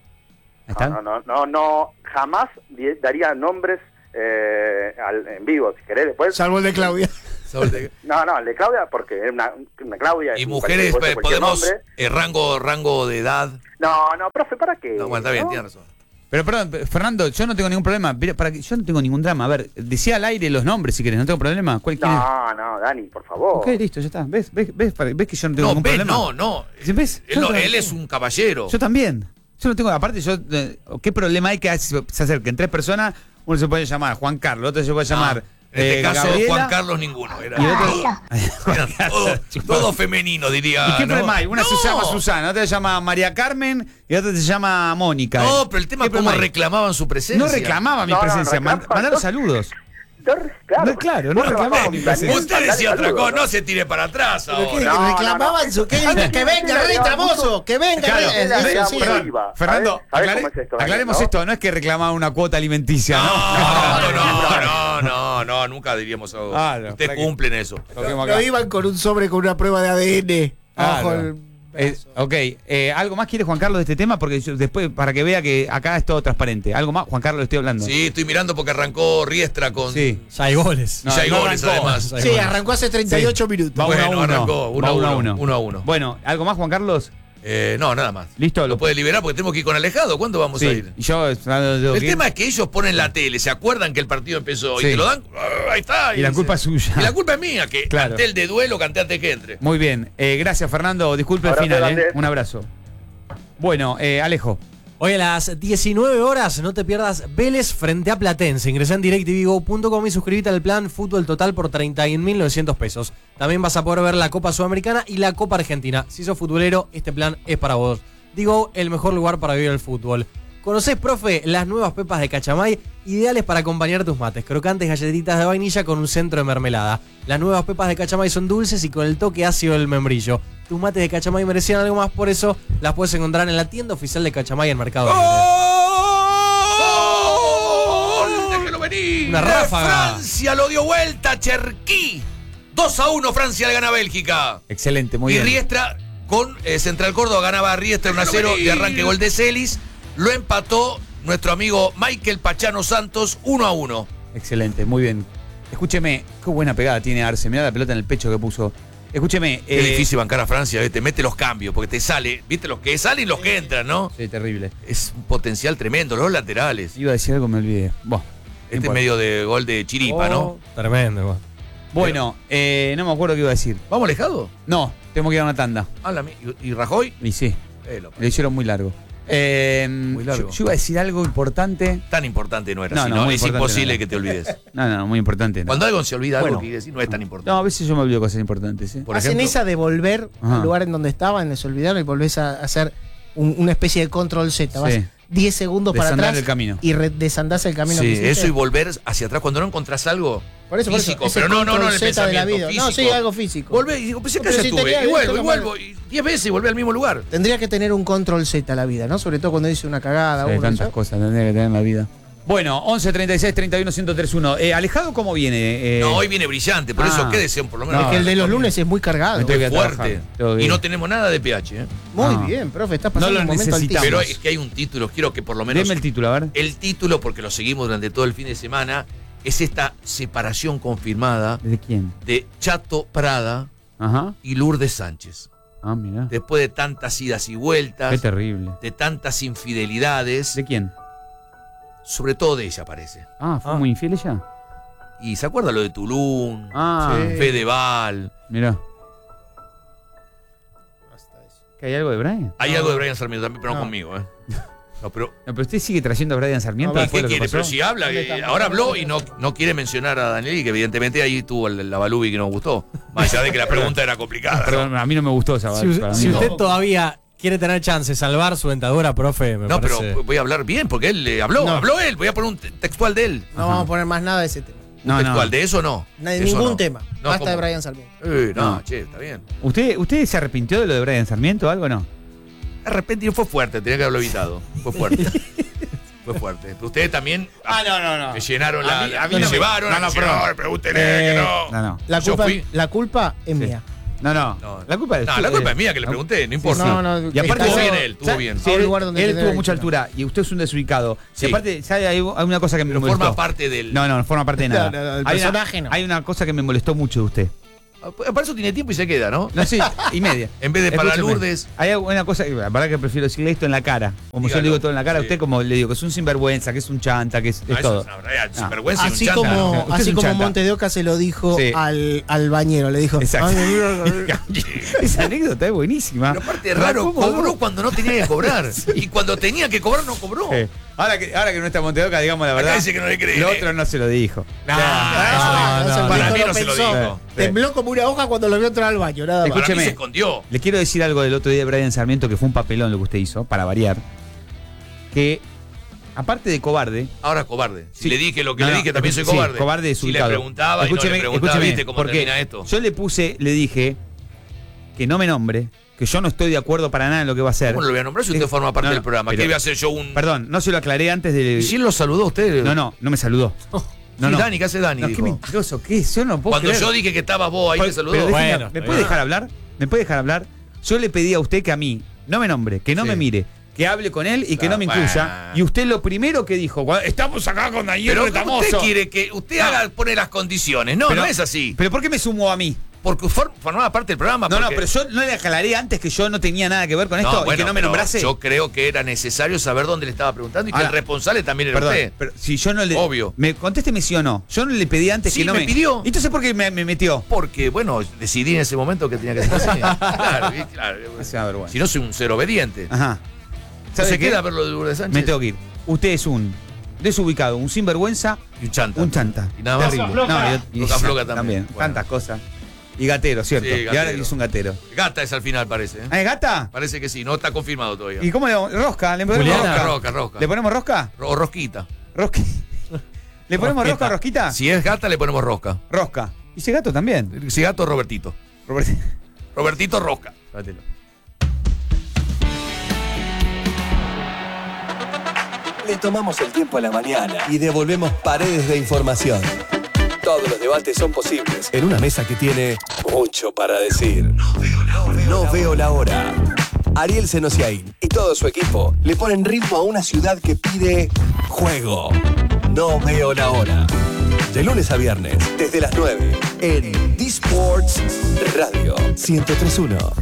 ¿Están? No, no, no, no, jamás di- daría nombres eh, al- en vivo, si querés después. Salvo el de Claudia. Saúl de- No, no, el de Claudia, porque es una, una Claudia. Y es mujeres, cualquier- cualquier podemos, nombre. eh, rango, rango de edad. No, no, profe, ¿para qué? No, bueno, está bien, ¿No? tiene razón. Pero perdón, Fernando, yo no tengo ningún problema. Mira, para que, yo no tengo ningún drama. A ver, decía al aire los nombres si querés, no tengo problema. ¿Cuál quién es? No, no, Dani, por favor. Ok, listo, ya está. ¿Ves, ves, ves, ves que yo no tengo No, ningún ves, problema? no, no. ¿Sí, ves? Él, Yo no- no- él es un caballero. Yo también. Yo no tengo, aparte yo, eh, ¿qué problema hay que se se acerquen tres personas? Uno se puede llamar Juan Carlos, otro se puede llamar En este eh, caso, Gabriela, Juan Carlos ninguno. Era, y el otro- Era todo, todo femenino, diría. ¿Y qué ¿no? problema hay? Una se No. llama Susana, otra se llama María Carmen y otra se llama Mónica. No, pero el tema ¿Qué es cómo problema hay? reclamaban su presencia. No reclamaba mi No, no, presencia, reclama- man- mandaron saludos. No, re- claro, No, claro, no vos reclamaba trabajabas mi con Daniel, presencia. Usted mandale decía otra saludos, cosa, no se tire para atrás ¿Pero qué? ahora. No, no, reclamaban no. su. Que, A ver, que venga, le Rita, damos mozo, que venga. Claro, Rita, le eso damos sí. perdón. Perdón, Fernando, ¿Sabés aclare- cómo es esto, aclaremos ¿no? esto, no es que reclamaba una cuota alimenticia, ¿no? No, no, no, no, no, nunca diríamos algo. Claro, Usted para que- cumple en eso. Toquemos No acá. iban con un sobre con una prueba de A D N. Claro. Bajo el Eh, brazo. ok, eh, ¿algo más quiere Juan Carlos de este tema? Porque yo- después, para que vea que acá es todo transparente. ¿Algo más? Juan Carlos, le estoy hablando. Sí, estoy mirando porque arrancó Riestra con. Sí. Ya hay goles. Y ya hay no goles, arrancó. además. Ya hay Sí, goles. arrancó hace treinta y ocho minutos. Va Bueno, uno a uno. arrancó, uno Va a uno a uno, uno. uno a uno. Bueno, ¿algo más, Juan Carlos? Eh, no, nada más. Listo, Lo puede liberar porque tenemos que ir con Alejado. ¿Cuándo vamos a Sí, ir? y yo, El tema es que ellos ponen la tele, se acuerdan que el partido empezó y Sí. te lo dan. ¡ah, ahí está! Y la dice- culpa es suya. Y la culpa es mía, que Claro. canté el de duelo, canté antes que entre. Muy bien. Eh, gracias, Fernando. Disculpe el Abrazo final, grande. ¿eh? Un abrazo. Bueno, eh, Alejo. Hoy a las diecinueve horas no te pierdas Vélez frente a Platense. Ingresá en directvigo punto com y suscríbete al plan Fútbol Total por treinta y un mil novecientos pesos. También vas a poder ver la Copa Sudamericana y la Copa Argentina. Si sos futbolero, este plan es para vos. Digo, el mejor lugar para vivir el fútbol. ¿Conocés, profe, las nuevas pepas de Cachamay? Ideales para acompañar tus mates. Crocantes galletitas de vainilla con un centro de mermelada. Las nuevas pepas de Cachamay son dulces y con el toque ácido del membrillo. Tus mates de Cachamay merecían algo más, por eso las puedes encontrar en la tienda oficial de Cachamay en Mercado Libre. ¡Gol! ¡Déjelo venir! Una ráfaga. Francia lo dio vuelta, Cherquí. dos a uno Francia le gana a Bélgica. Excelente, muy y bien. Riestra con eh, Central Córdoba ganaba a Riestra uno a cero de arranque gol de Celis. Lo empató nuestro amigo Michael Pachano Santos uno a uno. Excelente, muy bien. Escúcheme, qué buena pegada tiene Arce. Mirá la pelota en el pecho que puso. Escúcheme. Qué eh, difícil bancar a Francia, ¿eh? Te mete los cambios, porque te sale, viste los que salen y los que entran, ¿no? Sí, terrible. Es un potencial tremendo, los laterales. Iba a decir algo, me olvidé. Bueno, Este medio de gol de Chiripa, ¿no? Oh, tremendo. igual. bueno eh, no me acuerdo qué iba a decir. ¿Vamos alejado? No, tengo que ir a una tanda. Ah, la mi- ¿Y y Rajoy? Y sí, Eh, lo- le hicieron muy largo. Eh, Muy largo. Yo, yo iba a decir algo importante. Tan importante no era, No, así, no, ¿no? muy Es importante imposible no. que te olvides. No, no, muy importante. No, Cuando algo se olvida, algo Bueno. que quiere decir no es tan importante. no a veces yo me olvido cosas importantes. ¿eh? Por Hacen ejemplo, esa de volver Ajá. al lugar en donde estaban, les olvidaron y volvés a hacer un- una especie de control Z. Vas Sí. diez segundos para Desandar atrás el camino. y re- desandás el camino. sí, que hiciste. eso y volver hacia atrás cuando no encontrás algo Por eso, por eso, físico, ese pero no, no, no en el control Z de la pensamiento vida. No, sí, físico. algo físico. Volvé y digo, pensé que Pero ya si estuve. tenía Y vuelvo, y esto, vuelvo. Y diez veces y volví al mismo lugar. Tendría que tener un control Z la vida, ¿no? Sobre todo cuando dice una cagada. Sí, uno, tantas ¿no? cosas tendría que tener en la vida. Bueno, once treinta y seis treinta y uno ciento treinta y uno. Eh, ¿Alejado cómo viene? Eh, No, hoy viene brillante, por ah. eso quédese por lo menos. No, Es que el de los lunes es muy cargado. Me tengo que es ir a fuerte. trabajar. Tengo que Y ir. no tenemos nada de P H, ¿eh? Muy No. bien, profe, estás pasando No lo un momento necesitamos. altísimo. Pero es que hay un título, quiero que por lo menos Deme el título, a ver. el título, porque lo seguimos durante todo el fin de semana, es esta separación confirmada ¿De quién? de Chato Prada Ajá. y Lourdes Sánchez. Ah, mira. Después de tantas idas y Qué vueltas, terrible. de tantas infidelidades, ¿De quién? sobre todo de ella parece. Ah, ¿fue muy infiel ella? Y se acuerda lo de Tulum, Ah, Sí. Fedeval. mira. ¿Que hay algo de Brian? Hay algo de Brian Sarmiento también, pero no, No. conmigo, ¿eh? No, pero No, pero usted sigue trayendo a Brian Sarmiento. No, ¿y después qué de lo que quiere? Pero pasó. si habla, ¿Dónde eh, está? ahora habló y no, no quiere mencionar a Daniel, que evidentemente ahí tuvo el- la Balubi que nos gustó. Más allá de que la pregunta era complicada. ¿no? Perdón, a mí no me gustó esa Si, para si mí no. usted todavía quiere tener chance de salvar su dentadura, profe, me No, parece... pero voy a hablar bien, porque él le habló, No. habló él. Voy a poner un te- textual de él. No vamos a poner más nada de ese tema. Un No, textual, no. de eso no. Na- de De eso ningún no. tema. No, Basta de ¿cómo? Brian Sarmiento. Eh, no, No. che, está bien. ¿Usted, ¿Usted se arrepintió de lo de Brian Sarmiento o algo o no? De repente fue fuerte, tenía que haberlo evitado. Fue fuerte. Fue fuerte. Pero ustedes también Ah, no, no, no. me llenaron A la. mí- a mí me no me- llevaron. no, no, me llevaron, perdón. pregúntenle Eh, que no. No, no. La Yo culpa, fui- la culpa es Sí. mía. No, no, No, la culpa es No, la culpa es mía que le pregunté, no importa. No, no, Y aparte estuvo está- bien él, estuvo ¿sabe? bien. Sí, A un él, lugar donde él tenía tuvo que mucha ir. altura y usted es un desubicado. Sí. Y aparte, ¿sabe? Hay, hay una cosa que me Pero molestó. forma parte del... No, no, no forma parte de nada. No, no, no, el hay, personaje una, no. hay una cosa que me molestó mucho de usted. Para eso tiene tiempo y se queda, ¿no? No, sí, y media. En vez de para Escúcheme, Lourdes. Hay una cosa, la verdad que prefiero decirle esto en la cara. Como yo Dígalo. le digo todo en la cara, a Sí. usted como le digo que es un sinvergüenza, que es un chanta, que es, No, es eso todo. es una verdad, Ah. sinvergüenza y un Así chanta. como, Usted es así un como chanta. Monte de Oca se lo dijo Sí. al, al bañero, le dijo. Exacto. "Ay, mira, Esa anécdota es buenísima. Pero aparte es raro, ¿Cómo? cobró cuando no tenía que cobrar. Y cuando tenía que cobrar, no cobró. Eh, Ahora que, ahora que no está Montedoca, digamos la verdad. Acá dice que no le cree. Lo otro no se lo dijo. No, no, eso no, para no, mí no no se lo pensó. dijo. Tembló como una hoja cuando lo vio entrar al baño, nada más. Para mí Escúcheme. se escondió. Le quiero decir algo del otro día de Brian Sarmiento, que fue un papelón lo que usted hizo, para variar. Que, aparte de cobarde, Ahora cobarde. Si Sí. le dije lo que No, le no, dije, también soy sí, cobarde. cobarde Si le desubicado. preguntaba y no le preguntaba, ¿viste cómo porque termina esto? yo le puse, le dije que no me nombre, que yo no estoy de acuerdo para nada en lo que va a hacer. ¿Cómo no lo voy a nombrar si usted Eh, forma parte no, del programa? pero- ¿Qué iba a hacer yo un...? Perdón, no se lo aclaré antes de... ¿Y si él lo saludó a usted? No, no, no me saludó. No, Sí, no. Dani, ¿qué hace Dani? No, qué dijo. mentiroso, ¿qué es? Yo no puedo Cuando creer. yo dije que estabas vos ahí, Pero- te saludó. pero déjeme- Bueno, ¿Me está puede bien. dejar hablar? ¿Me puede dejar hablar? Yo le pedí a usted que a mí no me nombre, que no Sí. me mire, que hable con él y que Ah, no me incluya. bueno. Y usted lo primero que dijo, "Cuando estamos acá con Daniel Pero Retamoso". usted quiere que usted No. haga, pone las condiciones. No, Pero- no es así. ¿Pero por qué me sumó a mí? Porque for- formaba parte del programa. No, no, porque- pero yo no le aclaré antes que yo no tenía nada que ver con esto y bueno, que no me pero nombrase. Yo creo que era necesario saber dónde le estaba preguntando y que Ahora, el responsable también era Perdón, usted. pero si yo no le. Obvio. Me, contésteme sí o no. Yo no le pedí antes Sí, que no me me. pidió. Entonces, ¿por qué me, me metió? Porque, bueno, decidí en ese momento que tenía que ser así. Claro, y claro. Es una vergüenza. Si no, soy un ser obediente. Ajá. ¿No ¿Sabe se qué? queda a ver lo de Lourdes Sánchez? Me tengo que ir. Usted es un desubicado, un sinvergüenza, Y un chanta. un chanta. Y nada más. Terrible. Floja. No, y- y- Floja, floja también. Bueno. Tantas cosas. Y gatero, ¿cierto? Sí, Y ahora gatero. es un gatero. Gata es al final, parece. ¿eh? ¿Ah, es gata? Parece que sí, no está confirmado todavía. ¿Y cómo le rosca? ¿Le ponemos Juliana. rosca? Rosca, rosca. ¿Le ponemos rosca? O rosquita. Rosca. ¿Le ponemos Rosqueta. rosca o rosquita? Si es gata, le ponemos rosca. Rosca. ¿Y ese gato también? Si gato, Robertito. Roberto. Robertito Rosca. Llévatelo. Le tomamos el tiempo a la mañana y devolvemos paredes de información. Todos los debates son posibles en una mesa que tiene mucho para decir. No veo la hora. Ariel Senosiaín y todo su equipo le ponen ritmo a una ciudad que pide juego. No veo la hora. De lunes a viernes, desde las nueve, en D-Sports Radio ciento tres punto uno.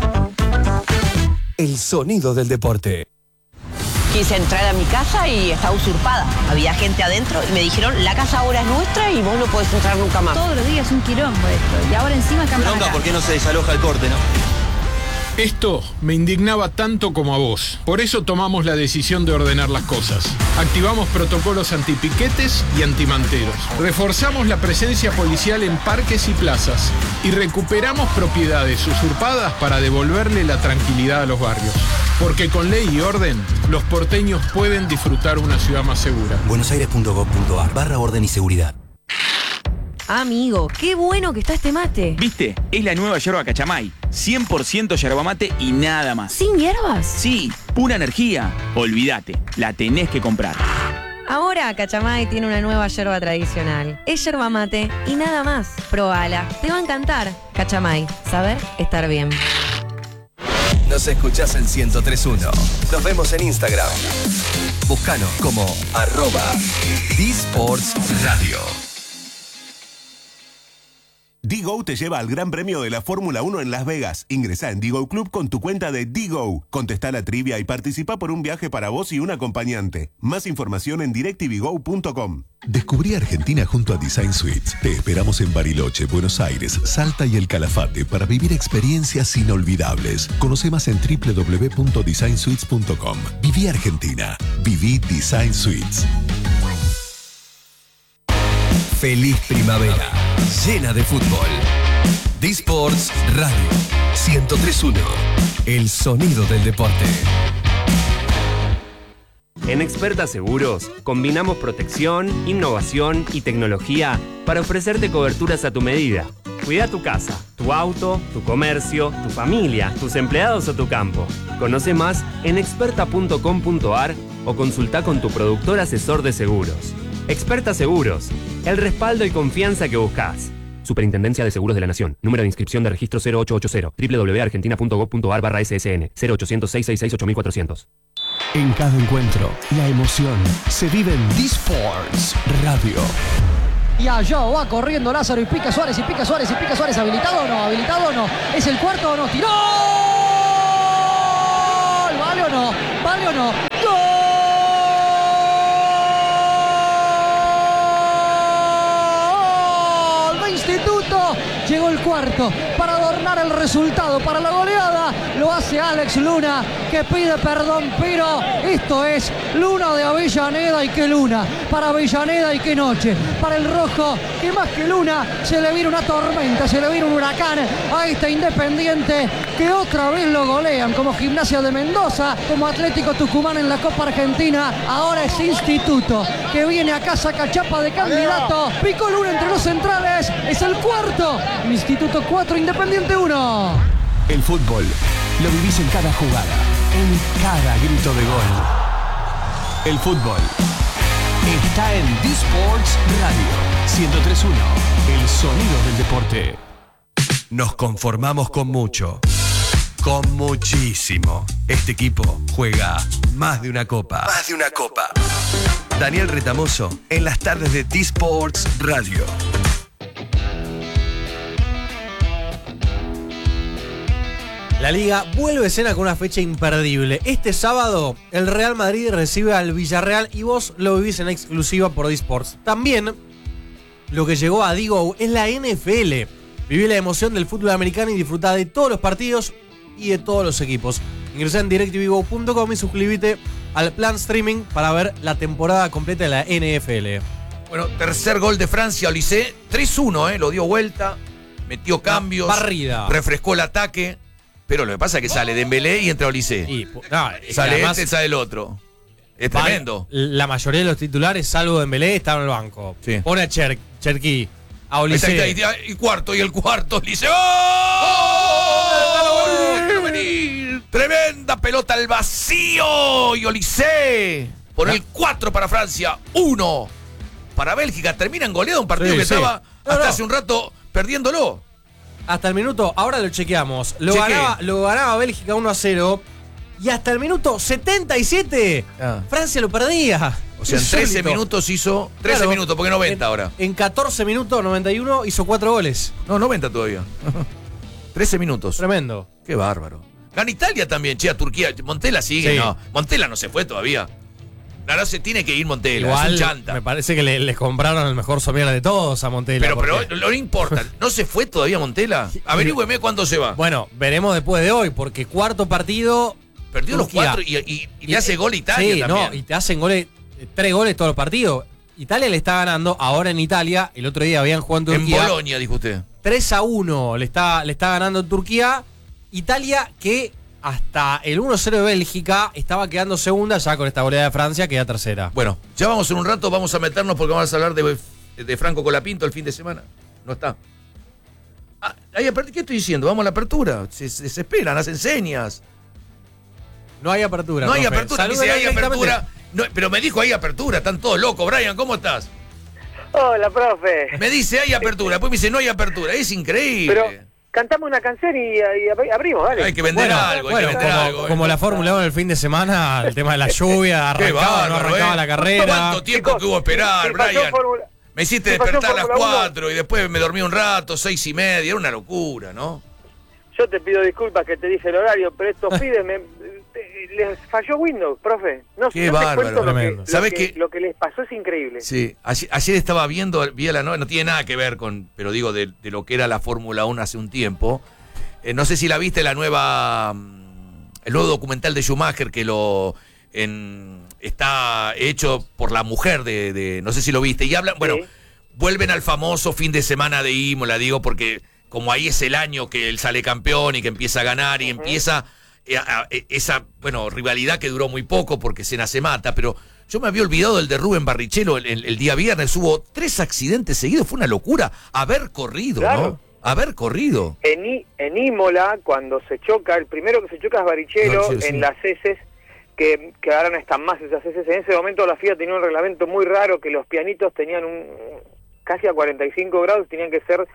El sonido del deporte. Quise entrar a mi casa y estaba usurpada. Había gente adentro y me dijeron, la casa ahora es nuestra y vos no podés entrar nunca más. Todos los días es un quilombo esto. Y ahora encima cambian acá. ¿Por qué no se desaloja el corte, no? Esto me indignaba tanto como a vos. Por eso tomamos la decisión de ordenar las cosas. Activamos protocolos antipiquetes y antimanteros. Reforzamos la presencia policial en parques y plazas. Y recuperamos propiedades usurpadas para devolverle la tranquilidad a los barrios. Porque con ley y orden, los porteños pueden disfrutar una ciudad más segura. buenosaires punto gov punto ar barra orden y seguridad. Amigo, qué bueno que está este mate. ¿Viste? Es la nueva yerba Cachamay. cien por ciento yerba mate y nada más. ¿Sin hierbas? Sí, pura energía. Olvídate, la tenés que comprar. Ahora Cachamay tiene una nueva yerba tradicional. Es yerba mate y nada más. Probala, te va a encantar. Cachamay, saber estar bien. Nos escuchás en ciento tres punto uno. Nos vemos en Instagram. Búscanos como arroba D-Sports Radio. D-Go te lleva al Gran Premio de la Fórmula uno en Las Vegas. Ingresá en D-Go Club con tu cuenta de D-Go. Contestá la trivia y participa por un viaje para vos y un acompañante. Más información en direct t v go punto com. Descubrí Argentina junto a Design Suites. Te esperamos en Bariloche, Buenos Aires, Salta y El Calafate para vivir experiencias inolvidables. Conoce más en w w w punto design suites punto com. Viví Argentina. Viví Design Suites. Feliz primavera, llena de fútbol. D-Sports Radio ciento tres punto uno. El sonido del deporte. En Experta Seguros, combinamos protección, innovación y tecnología para ofrecerte coberturas a tu medida. Cuida tu casa, tu auto, tu comercio, tu familia, tus empleados o tu campo. Conoce más en experta punto com punto ar o consulta con tu productor asesor de seguros. Experta Seguros, el respaldo y confianza que buscas. Superintendencia de Seguros de la Nación. Número de inscripción de registro cero ocho ocho cero, doble u doble u doble u punto argentina punto gob punto ar barra S S N, cero ochocientos, seiscientos sesenta y seis, ocho mil cuatrocientos. En cada encuentro, la emoción se vive en D-Sports Radio. Y allá va corriendo Lázaro y pica Suárez y pica Suárez y pica Suárez. ¿Habilitado o no? ¿Habilitado o no? ¿Es el cuarto o no? ¡Tiró! ¿Vale o no? ¿Vale o no? ¡Gol! De Instituto. Llegó el cuarto para adornar el resultado, para la goleada. Lo hace Alex Luna, que pide perdón, pero esto es Luna de Avellaneda. Y qué Luna, para Avellaneda y qué noche. Para el rojo, que más que Luna, se le viene una tormenta, se le viene un huracán a este Independiente, que otra vez lo golean, como Gimnasia de Mendoza, como Atlético Tucumán en la Copa Argentina. Ahora es Instituto, que viene a casa cachapa de candidato. Picó Luna entre los centrales, es el cuarto. Instituto cuatro, Independiente uno. El fútbol lo vivís en cada jugada, en cada grito de gol. El fútbol está en D-Sports Radio ciento tres punto uno, el sonido del deporte. Nos conformamos con mucho, con muchísimo. Este equipo juega más de una copa. Más de una copa. Daniel Retamoso en las tardes de D-Sports Radio. La Liga vuelve a escena con una fecha imperdible. Este sábado, el Real Madrid recibe al Villarreal y vos lo vivís en exclusiva por D-Sports. También, lo que llegó a Digo es la N F L. Viví la emoción del fútbol americano y disfrutá de todos los partidos y de todos los equipos. Ingresá en direct t v go punto com y suscríbete al plan streaming para ver la temporada completa de la N F L. Bueno, tercer gol de Francia, Olise. tres uno, ¿eh? Lo dio vuelta, metió cambios, barrida, refrescó el ataque. Pero lo que pasa es que sale Dembélé y entra Olise. Y, no, sale además, este, sale el otro. Es va, tremendo. La mayoría de los titulares, salvo Dembélé, estaban en el banco. Sí. Pone a Cher, Cherki, a Olise. Ahí está, ahí está, y cuarto, y el cuarto, Olise. ¡Oh! ¡Oh! Tremenda pelota al vacío. Y Olise pone el cuatro para Francia, uno para Bélgica. Termina en goleada un partido Sí, que sí. estaba No, hasta no. hace un rato perdiéndolo. Hasta el minuto, ahora lo chequeamos. Lo Chequee. ganaba, lo ganaba Bélgica uno a cero. Y hasta el minuto setenta y siete, Ah. Francia lo perdía. O sea, en Insólito. trece minutos hizo. trece Claro, minutos, porque noventa en, ahora. En catorce minutos, noventa y uno, hizo cuatro goles. No, noventa todavía. trece minutos. Tremendo. Qué bárbaro. Gana Italia también, che, a Turquía. Montella sigue, Sí. no. Montella no se fue todavía. Ahora se tiene que ir Montella, Igual, es un chanta. me parece que le, les compraron el mejor somier de todos a Montella. Pero, porque- pero no le importa. ¿No se fue todavía Montella? Averígüeme cuándo se va. Bueno, veremos después de hoy, porque cuarto partido. Perdió los Turquía. cuatro y, y- y le hace gol a Italia Sí, también. no, y te hacen goles, eh, tres goles todos los partidos. Italia le está ganando ahora en Italia. El otro día habían jugado en En Turquía. Bolonia, dijo usted. tres a uno le está, le está ganando en Turquía. Italia que hasta el uno cero de Bélgica estaba quedando segunda, ya con esta goleada de Francia queda tercera. Bueno, ya vamos en un rato, vamos a meternos porque vamos a hablar de, de Franco Colapinto el fin de semana. No está. Ah, hay aper- ¿Qué estoy diciendo? Vamos a la apertura. Se, se desesperan, hacen señas. No hay apertura. No hay profe. apertura, me dice Salúdela hay directamente. apertura. No, pero me dijo hay apertura, están todos locos. Brian, ¿cómo estás? Hola, profe. Me dice hay apertura, después me dice no hay apertura. Es increíble. Pero cantamos una canción y, y abri- abrimos, dale. Hay que vender Bueno, algo, hay bueno, que vender como, algo. como la Fórmula uno el fin de semana, el tema de la lluvia, Qué arrancaba, no bárbaro, arrancaba ¿eh? la carrera. ¿Cuánto tiempo que hubo a esperar, Si pasó Brian? Fórmula- Me hiciste si pasó despertar a las Fórmula uno. cuatro y después me dormí un rato, seis y media. Era una locura, ¿no? Yo te pido disculpas que te dije el horario, pero estos pibes me, te- les falló Windows, profe. No, Qué no te bárbaro. cuento lo que, Tremendo. lo ¿Sabés que- qué? lo que les pasó es increíble. Sí, ayer, ayer estaba viendo, vi a la novia, no tiene nada que ver con, pero digo, de, de lo que era la Fórmula uno hace un tiempo. Eh, no sé si la viste, la nueva, mm, el nuevo documental de Schumacher que lo en, está hecho por la mujer de, de- no sé si lo viste, y hablan, bueno, Sí. vuelven al famoso fin de semana de Imola, digo, porque como ahí es el año que él sale campeón y que empieza a ganar y empieza eh, a- a- esa, bueno, rivalidad que duró muy poco porque Senna se mata, pero yo me había olvidado del de Rubén Barrichello el, el- el día viernes, hubo tres accidentes seguidos, fue una locura haber corrido, Claro. ¿no? Haber corrido. En, I- en Imola, cuando se choca, el primero que se choca es Barrichello Barrichello, sí. en las heces, que, que ahora no están más esas heces. En ese momento la F I A tenía un reglamento muy raro que los pianitos tenían un casi a cuarenta y cinco grados, tenían que ser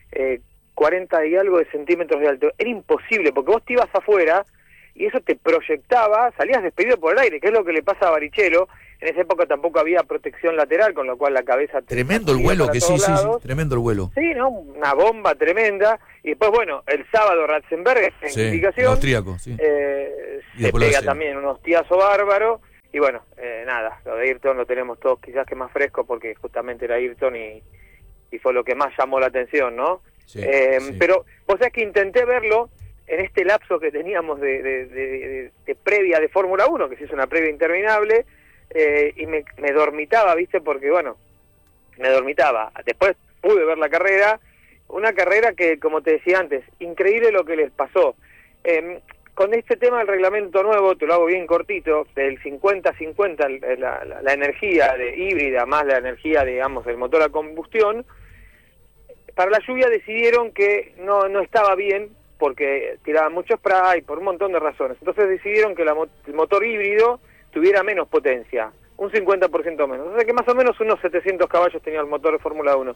eh, cuarenta y algo de centímetros de alto. Era imposible, porque vos te ibas afuera y eso te proyectaba, salías despedido por el aire, que es lo que le pasa a Barichelo. En esa época tampoco había protección lateral, con lo cual la cabeza... Te tremendo el vuelo, que sí, sí, sí, tremendo el vuelo. Sí, ¿no? Una bomba tremenda. Y después, bueno, el sábado Ratzenberger, en Sí, clasificación, el austríaco, sí. eh, Y se después lo pega de Senna. también un hostiazo bárbaro. Y bueno, eh, nada, lo de Ayrton lo tenemos todos quizás que más fresco, porque justamente era Ayrton y, y fue lo que más llamó la atención, ¿no? Sí, eh, sí. Pero vos sabés que intenté verlo en este lapso que teníamos de, de, de, de- de previa de Fórmula uno, que sí es una previa interminable, eh, y me, me dormitaba, ¿viste? Porque, bueno, me dormitaba. Después pude ver la carrera, una carrera que, como te decía antes, increíble lo que les pasó. Eh, con este tema del reglamento nuevo, te lo hago bien cortito, del cincuenta cincuenta, la, la, la energía de híbrida más la energía, digamos, del motor a combustión, para la lluvia decidieron que no, no estaba bien, porque tiraba mucho spray, por un montón de razones. Entonces decidieron que la, mo- el motor híbrido tuviera menos potencia, un cincuenta por ciento menos. O sea que más o menos unos setecientos caballos tenía el motor de Fórmula uno.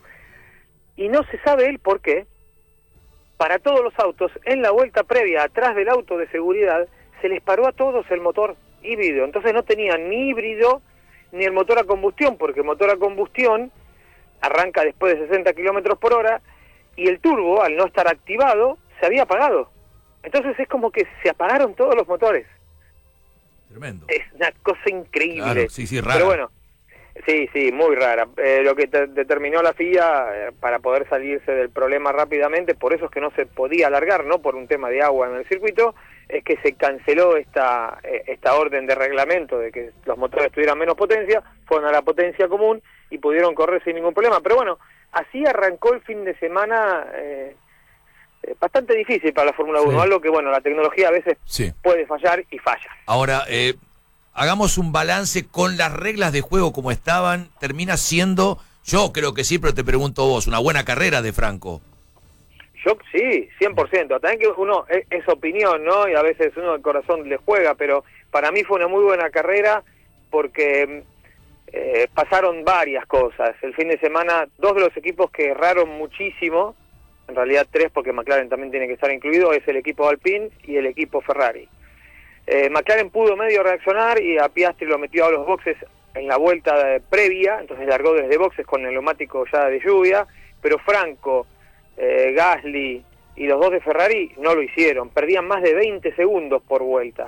Y no se sabe el por qué. Para todos los autos, en la vuelta previa, atrás del auto de seguridad, se les paró a todos el motor híbrido. Entonces no tenían ni híbrido ni el motor a combustión, porque el motor a combustión arranca después de sesenta kilómetros por hora y el turbo, al no estar activado, se había apagado. Entonces es como que se apagaron todos los motores. Tremendo. Es una cosa increíble. Claro, sí, sí, rara. Pero bueno, sí, sí, muy rara. Eh, lo que te- determinó la F I A eh, para poder salirse del problema rápidamente, por eso es que no se podía alargar, ¿no? Por un tema de agua en el circuito, es que se canceló esta eh, esta orden de reglamento de que los motores tuvieran menos potencia, fueron a la potencia común y pudieron correr sin ningún problema. Pero bueno, así arrancó el fin de semana eh, eh, bastante difícil para la Fórmula uno, algo que, bueno, la tecnología a veces Sí. puede fallar y falla. Ahora, eh, hagamos un balance con las reglas de juego como estaban. Termina siendo, yo creo que sí, pero te pregunto vos, una buena carrera de Franco. Yo sí, cien por ciento. También que uno, es, es opinión, ¿no? Y a veces uno el corazón le juega, pero para mí fue una muy buena carrera porque eh, pasaron varias cosas. El fin de semana, dos de los equipos que erraron muchísimo, en realidad tres porque McLaren también tiene que estar incluido, es el equipo Alpine y el equipo Ferrari. Eh, McLaren pudo medio reaccionar y a Piastri lo metió a los boxes en la vuelta de- previa, entonces largó desde boxes con el neumático ya de lluvia, pero Franco, eh, Gasly y los dos de Ferrari no lo hicieron, perdían más de veinte segundos por vuelta.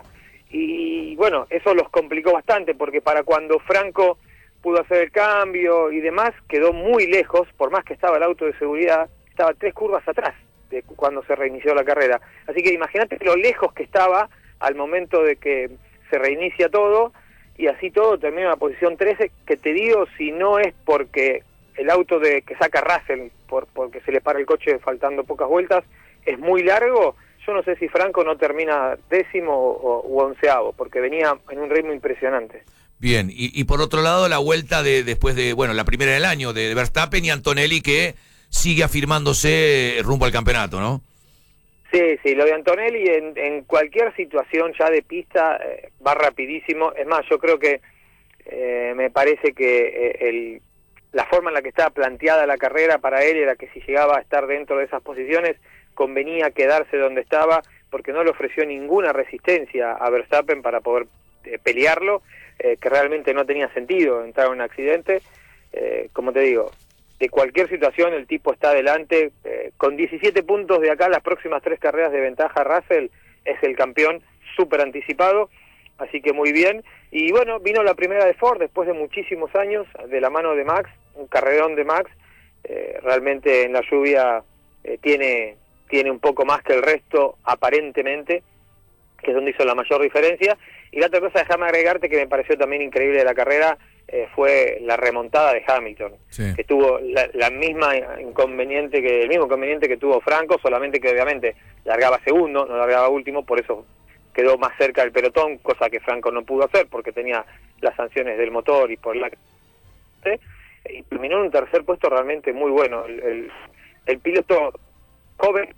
Y bueno, eso los complicó bastante porque para cuando Franco pudo hacer el cambio y demás, quedó muy lejos, por más que estaba el auto de seguridad, estaba tres curvas atrás de cuando se reinició la carrera. Así que imagínate lo lejos que estaba al momento de que se reinicia todo, y así todo termina en la posición trece, que te digo, si no es porque el auto de que saca Russell, por, porque se le para el coche faltando pocas vueltas, es muy largo, yo no sé si Franco no termina décimo o, o onceavo, porque venía en un ritmo impresionante. Bien, y, y por otro lado, la vuelta de después de, bueno, la primera del año de Verstappen y Antonelli, que sigue afirmándose rumbo al campeonato, ¿no? Sí, sí, lo de Antonelli en, en cualquier situación ya de pista eh, va rapidísimo. Es más, yo creo que eh, me parece que eh, el, la forma en la que estaba planteada la carrera para él era que si llegaba a estar dentro de esas posiciones convenía quedarse donde estaba, porque no le ofreció ninguna resistencia a Verstappen para poder eh, pelearlo, eh, que realmente no tenía sentido entrar en un accidente. Eh, como te digo, de cualquier situación el tipo está adelante, eh, con diecisiete puntos de acá las próximas tres carreras de ventaja. Russell es el campeón súper anticipado, así que muy bien. Y bueno, vino la primera de Ford después de muchísimos años, de la mano de Max, un carrerón de Max, eh, realmente en la lluvia eh, tiene, tiene un poco más que el resto aparentemente, que es donde hizo la mayor diferencia. Y la otra cosa, déjame agregarte que me pareció también increíble de la carrera, eh, fue la remontada de Hamilton, Sí. que tuvo la, la misma inconveniente que el mismo inconveniente que tuvo Franco, solamente que obviamente largaba segundo, no largaba último, por eso quedó más cerca del pelotón, cosa que Franco no pudo hacer porque tenía las sanciones del motor y por la ¿sí? Y terminó en un tercer puesto realmente muy bueno. El, el, el piloto joven.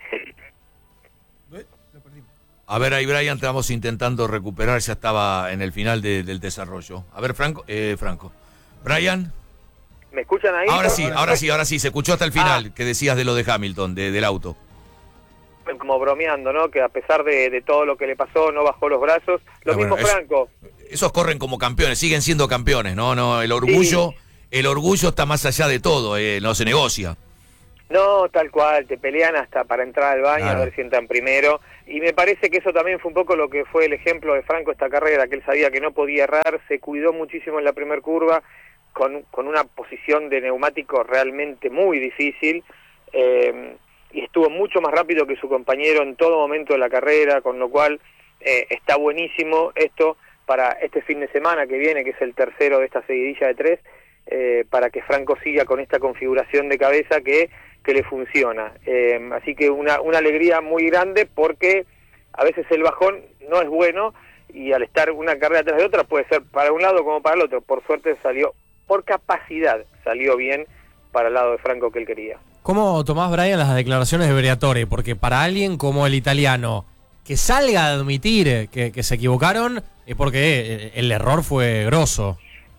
A ver, ahí Brian, estamos intentando recuperar, ya estaba en el final de- del desarrollo. A ver, Franco, eh, Franco. Brian. ¿Me escuchan ahí? Ahora sí, ahora sí, ahora sí, se escuchó hasta el final ah. que decías de lo de Hamilton, de, del auto. Como bromeando, ¿no? Que a pesar de, de todo lo que le pasó, no bajó los brazos. Lo Pero mismo bueno, Franco. Es, esos corren como campeones, siguen siendo campeones, ¿no? no el orgullo, sí. el orgullo está más allá de todo, eh, no se negocia. No, tal cual, te pelean hasta para entrar al baño, claro. a ver si entran primero. Y me parece que eso también fue un poco lo que fue el ejemplo de Franco esta carrera, que él sabía que no podía errar, se cuidó muchísimo en la primera curva, con, con una posición de neumático realmente muy difícil, eh, y estuvo mucho más rápido que su compañero en todo momento de la carrera, con lo cual eh, está buenísimo esto para este fin de semana que viene, que es el tercero de esta seguidilla de tres, eh, para que Franco siga con esta configuración de cabeza que, que le funciona. Eh, así que una, una alegría muy grande, porque a veces el bajón no es bueno, y al estar una carrera tras de otra puede ser para un lado como para el otro. Por suerte salió, por capacidad, salió bien para el lado de Franco que él quería. ¿Cómo tomás, Brian, las declaraciones de Briatore? Porque para alguien como el italiano, que salga a admitir que, que se equivocaron, es porque el error fue grosso.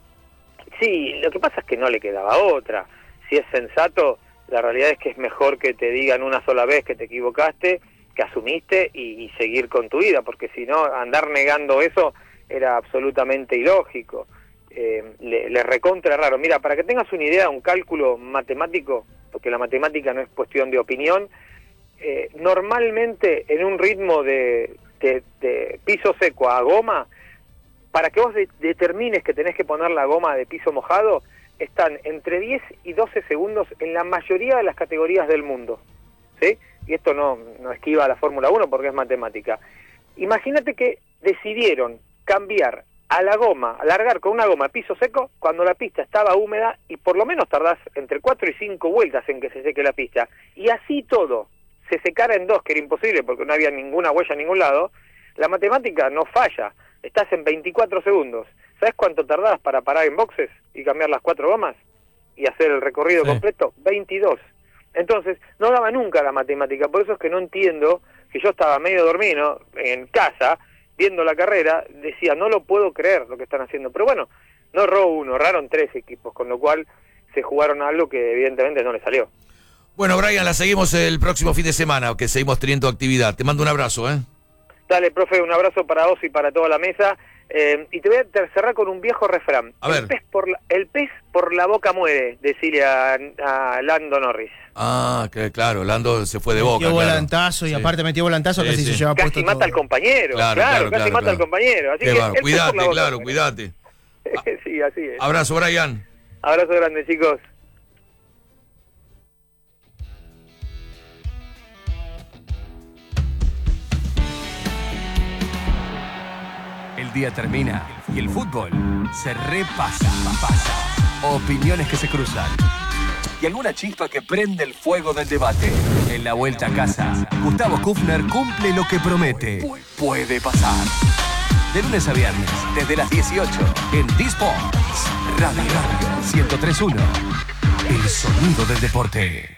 Sí, lo que pasa es que no le quedaba otra. Si es sensato, la realidad es que es mejor que te digan una sola vez que te equivocaste, que asumiste, y, y seguir con tu vida, porque si no, andar negando eso era absolutamente ilógico. Eh, le, le recontra raro. Mira, para que tengas una idea, un cálculo matemático, porque la matemática no es cuestión de opinión, eh, normalmente en un ritmo de, de, de piso seco a goma, para que vos de, determines que tenés que poner la goma de piso mojado, están entre diez y doce segundos en la mayoría de las categorías del mundo, ¿sí? Y esto no, no esquiva a la Fórmula uno porque es matemática. Imagínate que decidieron cambiar a la goma, alargar con una goma a piso seco cuando la pista estaba húmeda, y por lo menos tardás entre cuatro y cinco vueltas en que se seque la pista, y así todo se secara en dos, que era imposible porque no había ninguna huella en ningún lado. La matemática no falla, estás en veinticuatro segundos. ¿Sabes cuánto tardás para parar en boxes y cambiar las cuatro gomas y hacer el recorrido sí. completo? veintidós. Entonces, no daba nunca la matemática, por eso es que no entiendo, que yo estaba medio dormido en casa, viendo la carrera, decía, no lo puedo creer lo que están haciendo. Pero bueno, no erró uno, erraron tres equipos, con lo cual se jugaron algo que evidentemente no le salió. Bueno, Brian, la seguimos el próximo fin de semana, que seguimos teniendo actividad. Te mando un abrazo, ¿eh? Dale, profe, un abrazo para vos y para toda la mesa. Eh, y te voy a cerrar con un viejo refrán. A ver. El pez por la, el pez por la boca muere, decirle a, a Lando Norris. Ah, que, claro, Lando se fue de boca. Metió claro. volantazo y sí. aparte metió volantazo, sí, casi sí. se lleva Casi puesto mata todo. al compañero, claro, claro, claro, casi claro, mata claro. al compañero. Así Qué que va, el pez cuídate, por la boca claro, muere. cuídate. Sí, así es. Abrazo, Brian. Abrazo grande, chicos. El día termina y el fútbol se repasa. Pasa. Opiniones que se cruzan. Y alguna chispa que prende el fuego del debate. En la vuelta a casa, Gustavo Kufner cumple lo que promete. Puede pasar. De lunes a viernes, desde las dieciocho, en D-Sports Radio Radio ciento tres punto uno. El sonido del deporte.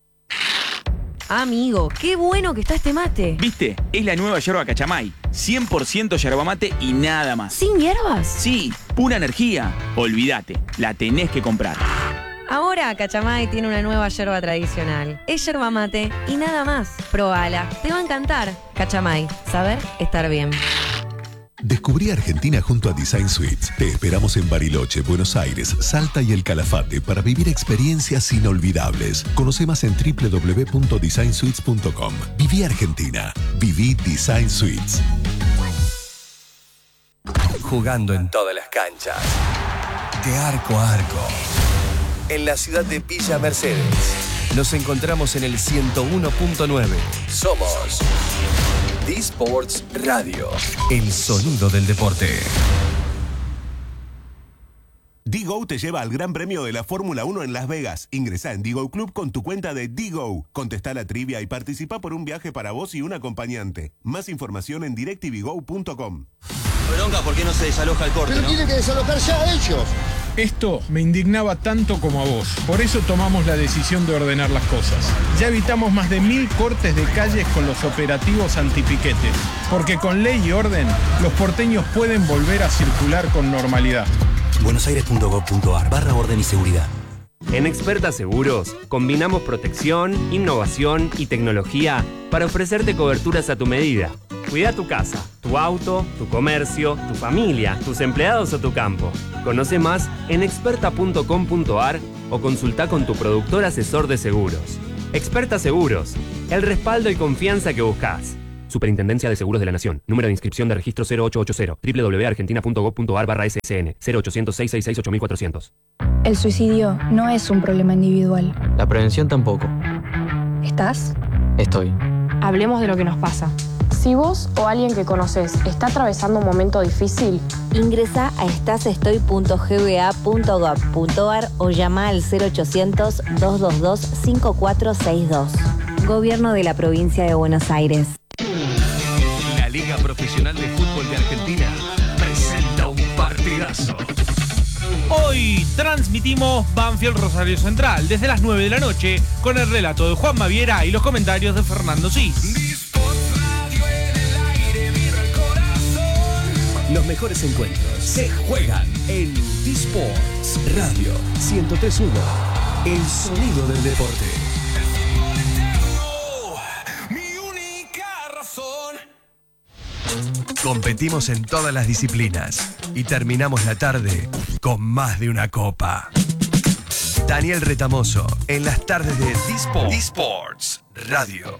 Amigo, qué bueno que está este mate. ¿Viste? Es la nueva yerba Cachamay. cien por ciento yerba mate y nada más. ¿Sin hierbas? Sí, pura energía. Olvídate, la tenés que comprar. Ahora Cachamay tiene una nueva yerba tradicional. Es yerba mate y nada más. Probala, te va a encantar. Cachamay, saber estar bien. Descubrí Argentina junto a Design Suites. Te esperamos en Bariloche, Buenos Aires, Salta y El Calafate para vivir experiencias inolvidables. Conoce más en doble u doble u doble u punto design suites punto com. Viví Argentina. Viví Design Suites. Jugando en todas las canchas. De arco a arco. En la ciudad de Villa Mercedes. Nos encontramos en el ciento uno punto nueve. Somos D-Sports Radio. El sonido del deporte. D-Go te lleva al Gran Premio de la Fórmula uno en Las Vegas. Ingresá en D-Go Club con tu cuenta de D-Go. Contestá la trivia y participa por un viaje para vos y un acompañante. Más información en directv go punto com. Bronca, ¿por qué no se desaloja el corte? Pero ¿no? tiene que desalojar ya a ellos. Esto me indignaba tanto como a vos. Por eso tomamos la decisión de ordenar las cosas. Ya evitamos más de mil cortes de calles con los operativos antipiquetes. Porque con ley y orden, los porteños pueden volver a circular con normalidad. buenosaires punto gov punto ar barra orden y seguridad. En Experta Seguros, combinamos protección, innovación y tecnología para ofrecerte coberturas a tu medida. Cuida tu casa, tu auto, tu comercio, tu familia, tus empleados o tu campo. Conoce más en experta punto com punto a r o consulta con tu productor asesor de seguros. Experta Seguros, el respaldo y confianza que buscas. Superintendencia de Seguros de la Nación. Número de inscripción de registro cero ocho ocho cero. doble u doble u doble u punto argentina punto gov punto a r barra S S N. cero ochocientos, seiscientos sesenta y seis, ocho mil cuatrocientos. El suicidio no es un problema individual. La prevención tampoco. ¿Estás? Estoy. Hablemos de lo que nos pasa. Si vos o alguien que conoces está atravesando un momento difícil, ingresa a estasestoy punto g b a punto gov punto a r o llama al cero ochocientos, dos dos dos, cinco cuatro seis dos. Gobierno de la Provincia de Buenos Aires. La Liga Profesional de Fútbol de Argentina presenta un partidazo. Hoy transmitimos Banfield Rosario Central desde las nueve de la noche con el relato de Juan Maviera y los comentarios de Fernando Cis. Los mejores encuentros se juegan en D-Sports Radio ciento tres punto uno. El sonido del deporte. Competimos en todas las disciplinas y terminamos la tarde con más de una copa. Daniel Retamoso en las tardes de D-Sports. D-Sports Radio.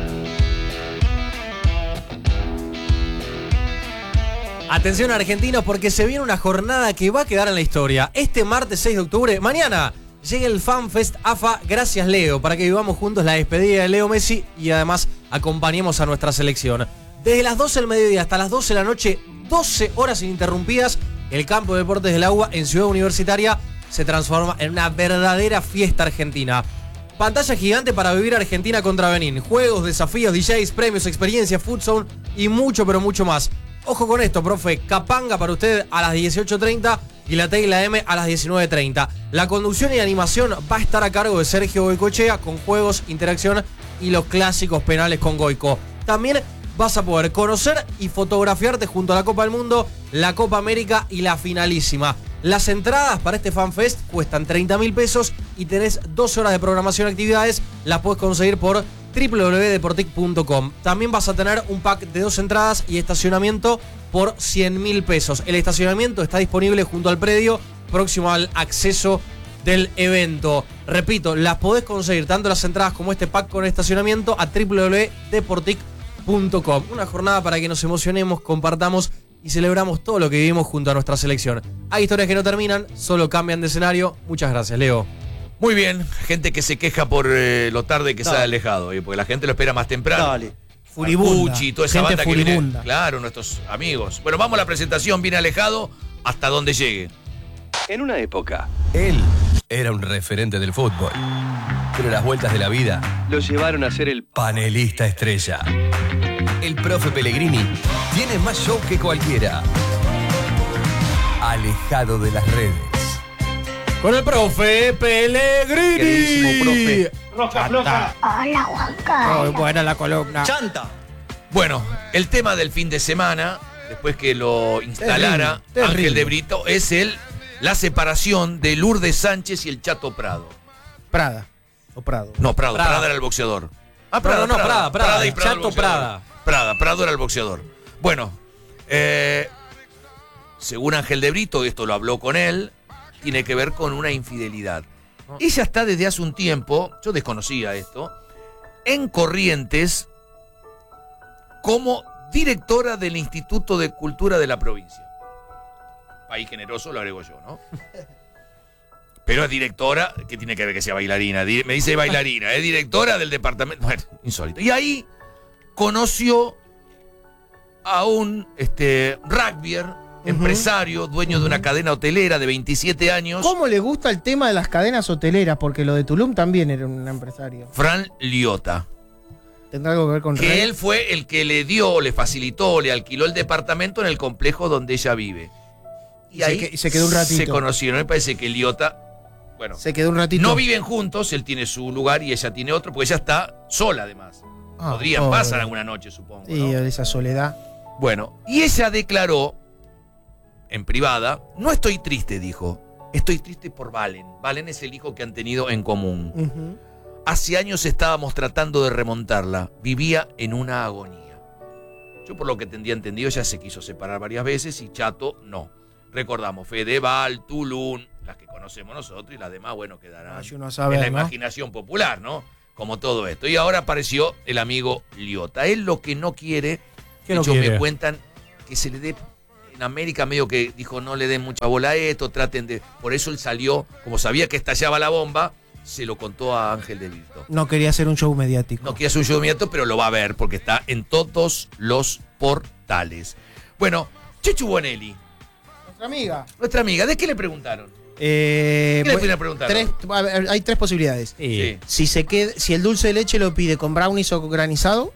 Atención argentinos porque se viene una jornada que va a quedar en la historia. Este martes seis de octubre, mañana, llega el FanFest A F A Gracias Leo, para que vivamos juntos la despedida de Leo Messi y además acompañemos a nuestra selección. Desde las doce del mediodía hasta las doce de la noche, doce horas ininterrumpidas, el campo de deportes del agua en Ciudad Universitaria se transforma en una verdadera fiesta argentina. Pantalla gigante para vivir Argentina contra Benín. Juegos, desafíos, D Js, premios, experiencias, food zone y mucho pero mucho más. Ojo con esto, profe. Capanga para usted a las dieciocho treinta y la T y la M a las diecinueve treinta. La conducción y animación va a estar a cargo de Sergio Goicoechea con juegos, interacción y los clásicos penales con Goico. También vas a poder conocer y fotografiarte junto a la Copa del Mundo, la Copa América y la finalísima. Las entradas para este FanFest cuestan treinta mil pesos y tenés doce horas de programación de actividades. Las puedes conseguir por doble u doble u doble u punto deportic punto com. También vas a tener un pack de dos entradas y estacionamiento por cien mil pesos. El estacionamiento está disponible junto al predio, próximo al acceso del evento. Repito, las podés conseguir tanto las entradas como este pack con estacionamiento a doble u doble u doble u punto deportic punto com. Una jornada para que nos emocionemos, compartamos y celebramos todo lo que vivimos junto a nuestra selección. Hay historias que no terminan, solo cambian de escenario. Muchas gracias, Leo. Muy bien, gente que se queja por eh, lo tarde que se ha alejado, eh, porque la gente lo espera más temprano. Dale. Furibunda. Pucci, toda esa Gente banda que viene. furibunda. Claro, nuestros amigos. Bueno, vamos a la presentación, viene alejado hasta donde llegue. En una época, él era un referente del fútbol. Pero las vueltas de la vida lo llevaron a ser el panelista estrella. El profe Pellegrini tiene más show que cualquiera. Alejado de las redes. Con el profe Pellegrini. Queridísimo profe. Roja, floja. Hola, Juan Carlos. Muy buena la columna. ¡Chanta! Bueno, el tema del fin de semana, después que lo instalara Terrible, terrible. Ángel de Brito, es el la separación de Lourdes Sánchez y el Chato Prado. Prada. O Prado. No, Prado. Prada. Prada era el boxeador. Ah, Prada, no, Prada, Prada. y el Prado el Chato boxeador. Prada. Prada, Prado era el boxeador. Bueno, eh, según Ángel de Brito, esto lo habló con él, tiene que ver con una infidelidad. Ella está desde hace un tiempo, yo desconocía esto, en Corrientes como directora del Instituto de Cultura de la provincia. País generoso, lo agrego yo, ¿no? Pero es directora, ¿qué tiene que ver que sea bailarina? Di- Me dice bailarina, es directora del departamento. Bueno, insólito. Y ahí conoció a un este, rugbyer, empresario, dueño de una cadena hotelera de veintisiete años, ¿Cómo le gusta el tema de las cadenas hoteleras? Porque lo de Tulum también era un empresario. Fran Liotta. ¿Tendrá algo que ver con Que Rey? él fue el que le dio, le facilitó, le alquiló el departamento en el complejo donde ella vive. Y Se ahí que- se quedó un ratito. se conocieron. Me parece que Liotta, bueno, Se quedó un ratito. no viven juntos, él tiene su lugar y ella tiene otro, porque ella está sola además. Ah, Podrían pobre. pasar alguna noche, supongo. Sí, ¿no? esa soledad. Bueno, y ella declaró en privada, no estoy triste, dijo. Estoy triste por Valen. Valen es el hijo que han tenido en común. Ujú. Hace años estábamos tratando de remontarla. Vivía en una agonía. Yo por lo que tendría entendido ya se quiso separar varias veces y Chato no. Recordamos Fedeval, Tulum, las que conocemos nosotros y las demás, bueno, quedarán Ay, uno sabe, en la ¿no? imaginación popular, ¿no? Como todo esto. Y ahora apareció el amigo Liota. Él lo que no quiere, ¿Qué de no hecho quiere? me cuentan que se le dé, en América medio que dijo no le den mucha bola a esto, traten de... Por eso él salió, como sabía que estallaba la bomba, se lo contó a Ángel de Brito. No quería hacer un show mediático. No quiere hacer un show inmediato, pero lo va a ver porque está en todos los portales. Bueno, Chechu Bonelli, Nuestra amiga. nuestra amiga, ¿de qué le preguntaron? Eh, ¿Qué le bueno, pudieron preguntar? tres- a ver, hay tres posibilidades. Sí. Si se queda, si el dulce de leche lo pide con brownies o con granizado,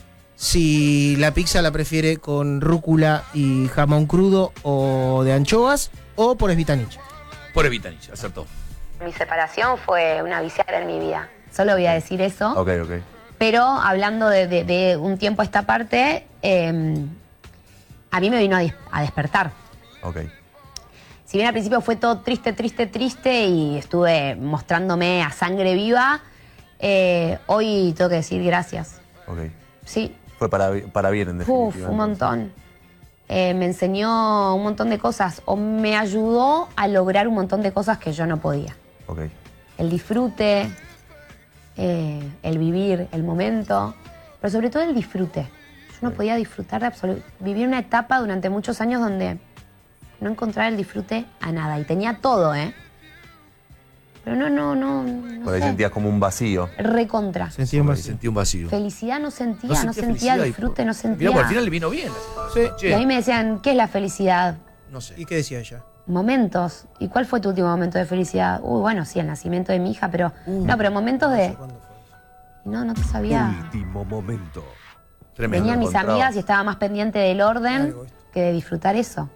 si la pizza la prefiere con rúcula y jamón crudo o de anchoas, o por esvitanich. Por Evitanich, acertó. Mi separación fue una viciada en mi vida. Solo voy a decir eso. Ok, ok. Pero hablando de, de- de un tiempo a esta parte, eh, a mí me vino a, dis- a despertar. Ok. Si bien al principio fue todo triste, triste, triste y estuve mostrándome a sangre viva, eh, hoy tengo que decir gracias. Ok. Sí, Fue para, para bien, en definitiva. uf, un montón. Eh, me enseñó un montón de cosas o me ayudó a lograr un montón de cosas que yo no podía. Ok. El disfrute, eh, el vivir, el momento, pero sobre todo el disfrute. Yo no podía disfrutar de absoluto. Viví una etapa durante muchos años donde no encontraba el disfrute a nada y tenía todo, ¿eh? Pero no, no, no, no Por ahí sé. sentías como un vacío. Recontra. Sentí un vacío. Sentí un vacío. Felicidad no sentía, No no sentía sentía, felicidad y- disfrute, no sentía. Mirá, por al final le vino bien la situación. Y Che, ahí me decían, ¿qué es la felicidad? no sé. ¿Y qué decía ella? Momentos. ¿Y cuál fue tu último momento de felicidad? Uy, bueno, sí, el nacimiento de mi hija, pero. no, pero momentos de. No, no te sabía. Último momento. Tremendo. Venían mis encontraba. amigas y estaba más pendiente del orden que de disfrutar eso.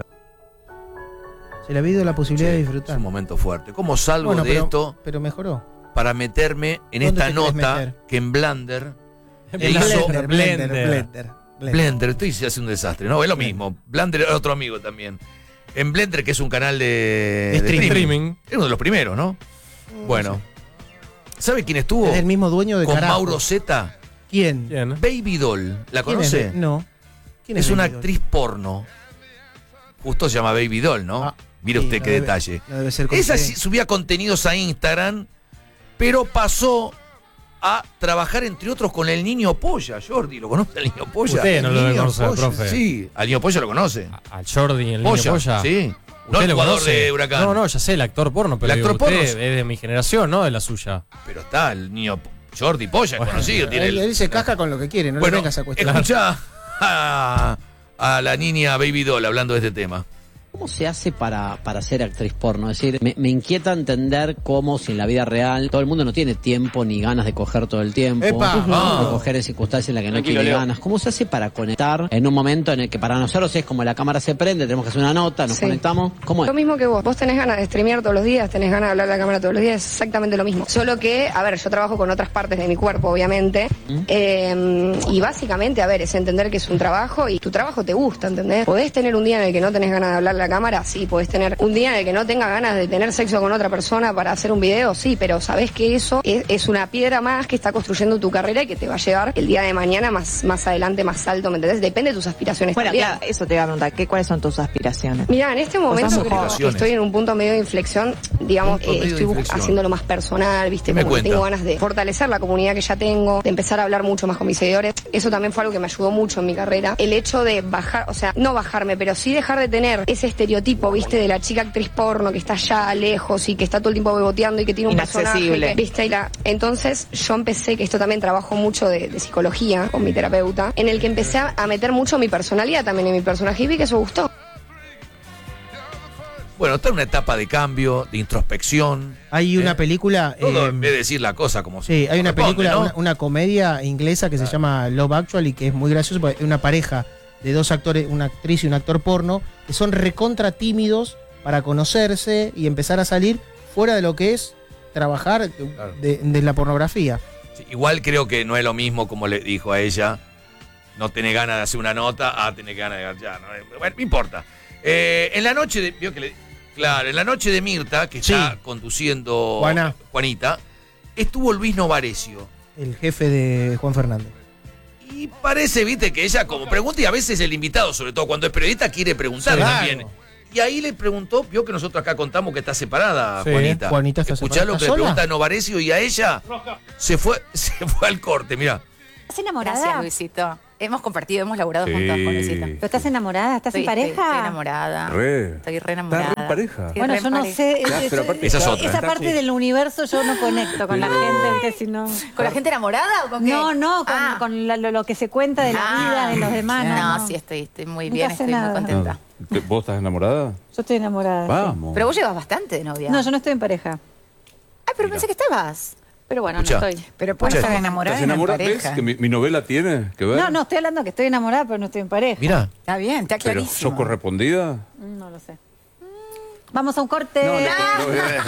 Se le ha habido la posibilidad Che, de es disfrutar. un momento fuerte. ¿Cómo salgo Bueno, de pero, esto pero mejoró. para meterme en ¿Dónde esta te querés nota meter? que en Blender le En hizo Blender, Blender, Blender, Blender. Blender. Blender. Blender? Estoy se hace un desastre, ¿no? Es lo mismo. Blender era otro amigo también. En Blender, que es un canal de, De de streaming. Streaming. Es uno de los primeros, ¿no? Bueno. ¿Sabe quién estuvo? Es el mismo dueño de Con carajo. Mauro Zeta. ¿Quién? ¿Quién? Baby Doll. ¿La ¿Quién conoce? es? No. ¿Quién Es una Baby Doll? actriz porno. Justo se llama Baby Doll, ¿no? Ah, Mire sí, usted no qué debe- detalle. no debe ser Esa coincidencia. sí subía contenidos a Instagram, pero pasó a trabajar, entre otros, con el niño Polla. Jordi, ¿lo conoce al niño Polla? Usted no El lo debe niño conocer, Polla. profe. Sí, al niño Polla lo conoce. Al Jordi, el niño Polla, polla. sí. No ¿Usted el lo jugador conoce? de Huracán. No, no, ya sé, el actor porno, pero El digo, actor porno. usted es de mi generación, no de la suya. Pero está el niño Jordi Polla, Bueno, conocido. Tiene Él, el- él se casca con lo que quiere, no Bueno, le vengas a cuestionar. escucha a, a la niña Baby Doll hablando de este tema. ¿Cómo se hace para, para ser actriz porno? Es decir, me, me inquieta entender cómo si en la vida real todo el mundo no tiene tiempo ni ganas de coger todo el tiempo, ¡Epa! de Ah. coger en circunstancias en las que no Tranquilo, tiene Leo. ganas. ¿Cómo se hace para conectar en un momento en el que para nosotros es como la cámara se prende, tenemos que hacer una nota, nos Sí. conectamos? ¿Cómo es? Lo mismo que vos. Vos tenés ganas de streamear todos los días, tenés ganas de hablar a la cámara todos los días, es exactamente lo mismo. Solo que, a ver, yo trabajo con otras partes de mi cuerpo, obviamente. eh, y básicamente, a ver, es entender que es un trabajo y tu trabajo te gusta, ¿entendés? Podés tener un día en el que no tenés ganas de hablar a la cámara, sí. Podés tener un día en el que no tengas ganas de tener sexo con otra persona para hacer un video, sí. Pero sabés que eso es, es una piedra más que está construyendo tu carrera y que te va a llevar el día de mañana más, más adelante, más alto, ¿me entendés? Depende de tus aspiraciones Bueno, también. claro, eso te iba a preguntar, ¿qué, ¿cuáles son tus aspiraciones? Mira, en este momento creo que motivaciones. estoy en un punto medio de inflexión, digamos, Punto eh, medio de estoy bu- inflexión. haciéndolo más personal, ¿viste? ¿Qué me Como que cuenta? tengo ganas de fortalecer la comunidad que ya tengo, de empezar a hablar mucho más con mis seguidores. Eso también fue algo que me ayudó mucho en mi carrera. El hecho de bajar, o sea, no bajarme, pero sí dejar de tener ese estereotipo, ¿viste? De la chica actriz porno que está allá lejos y que está todo el tiempo beboteando y que tiene un personaje, Inaccesible. que- ¿viste? Y la... Entonces yo empecé, que esto también trabajo mucho de, de psicología con mi terapeuta, en el que empecé a, a meter mucho mi personalidad también en mi personaje y vi que eso gustó. Bueno, está en una etapa de cambio, de introspección. Hay una ¿eh? película. Todo eh, en vez de decir la cosa como Sí, hay una corresponde, película, ¿no? una, una comedia inglesa que se llama Love Actually, que es muy graciosa, porque es una pareja de dos actores, una actriz y un actor porno, que son recontra tímidos para conocerse y empezar a salir fuera de lo que es trabajar de, de la pornografía. Sí, igual creo que no es lo mismo como le dijo a ella, no tenés ganas de hacer una nota, a tener ganas de ya, no, bueno, no importa. Eh, en la noche, de- vio que le- Claro, en la noche de Mirta, que Sí. está conduciendo Juana. Juanita, estuvo Luis Novarecio. El jefe de Juan Fernández. Y parece, viste, que ella como pregunta, y a veces el invitado, sobre todo cuando es periodista, quiere preguntar Sí, también. claro. Y ahí le preguntó, vio que nosotros acá contamos que está separada, Sí, Juanita. Juanita está Escuchá separada. lo que ¿Está le sola? pregunta a Novarecio y a ella se fue, se fue al corte, mirá. ¿Estás enamorada? Gracias, Luisito. Hemos compartido, hemos laburado Sí. juntos con Luisito. ¿Pero estás enamorada? ¿Estás Estoy- en pareja? Estoy, estoy enamorada. Re. Estoy re enamorada. ¿Estás re en pareja? Estoy Bueno, re en yo no pareja. sé. Ya, es- pero aparte- esa Esa es otra. esa parte Sí. del universo yo no conecto con la gente, ¿viste? Si no... ¿Con la gente enamorada o con qué? No, no, con, Ah. con la- lo, lo que se cuenta de la Ah. vida de los demás. No, No, no. sí, estoy, estoy muy Nunca bien, sé estoy nada. muy contenta. ¿Te- ¿Vos estás enamorada? Yo estoy enamorada. sí. Vamos. Pero vos llevas bastante de novia. No, yo no estoy en pareja. Ay, pero pensé que estabas. Pero bueno, Escuchá. no estoy. Pero puedes puedes estar estar enamorada ¿Estás y no en enamorada? ¿Ves pareja. que mi, mi novela tiene que ver? No, no, estoy hablando que estoy enamorada, pero no estoy en pareja. Mirá. Está bien, está ¿Pero clarísimo. sos correspondida? No lo sé. Vamos a un corte. No, no, no, no,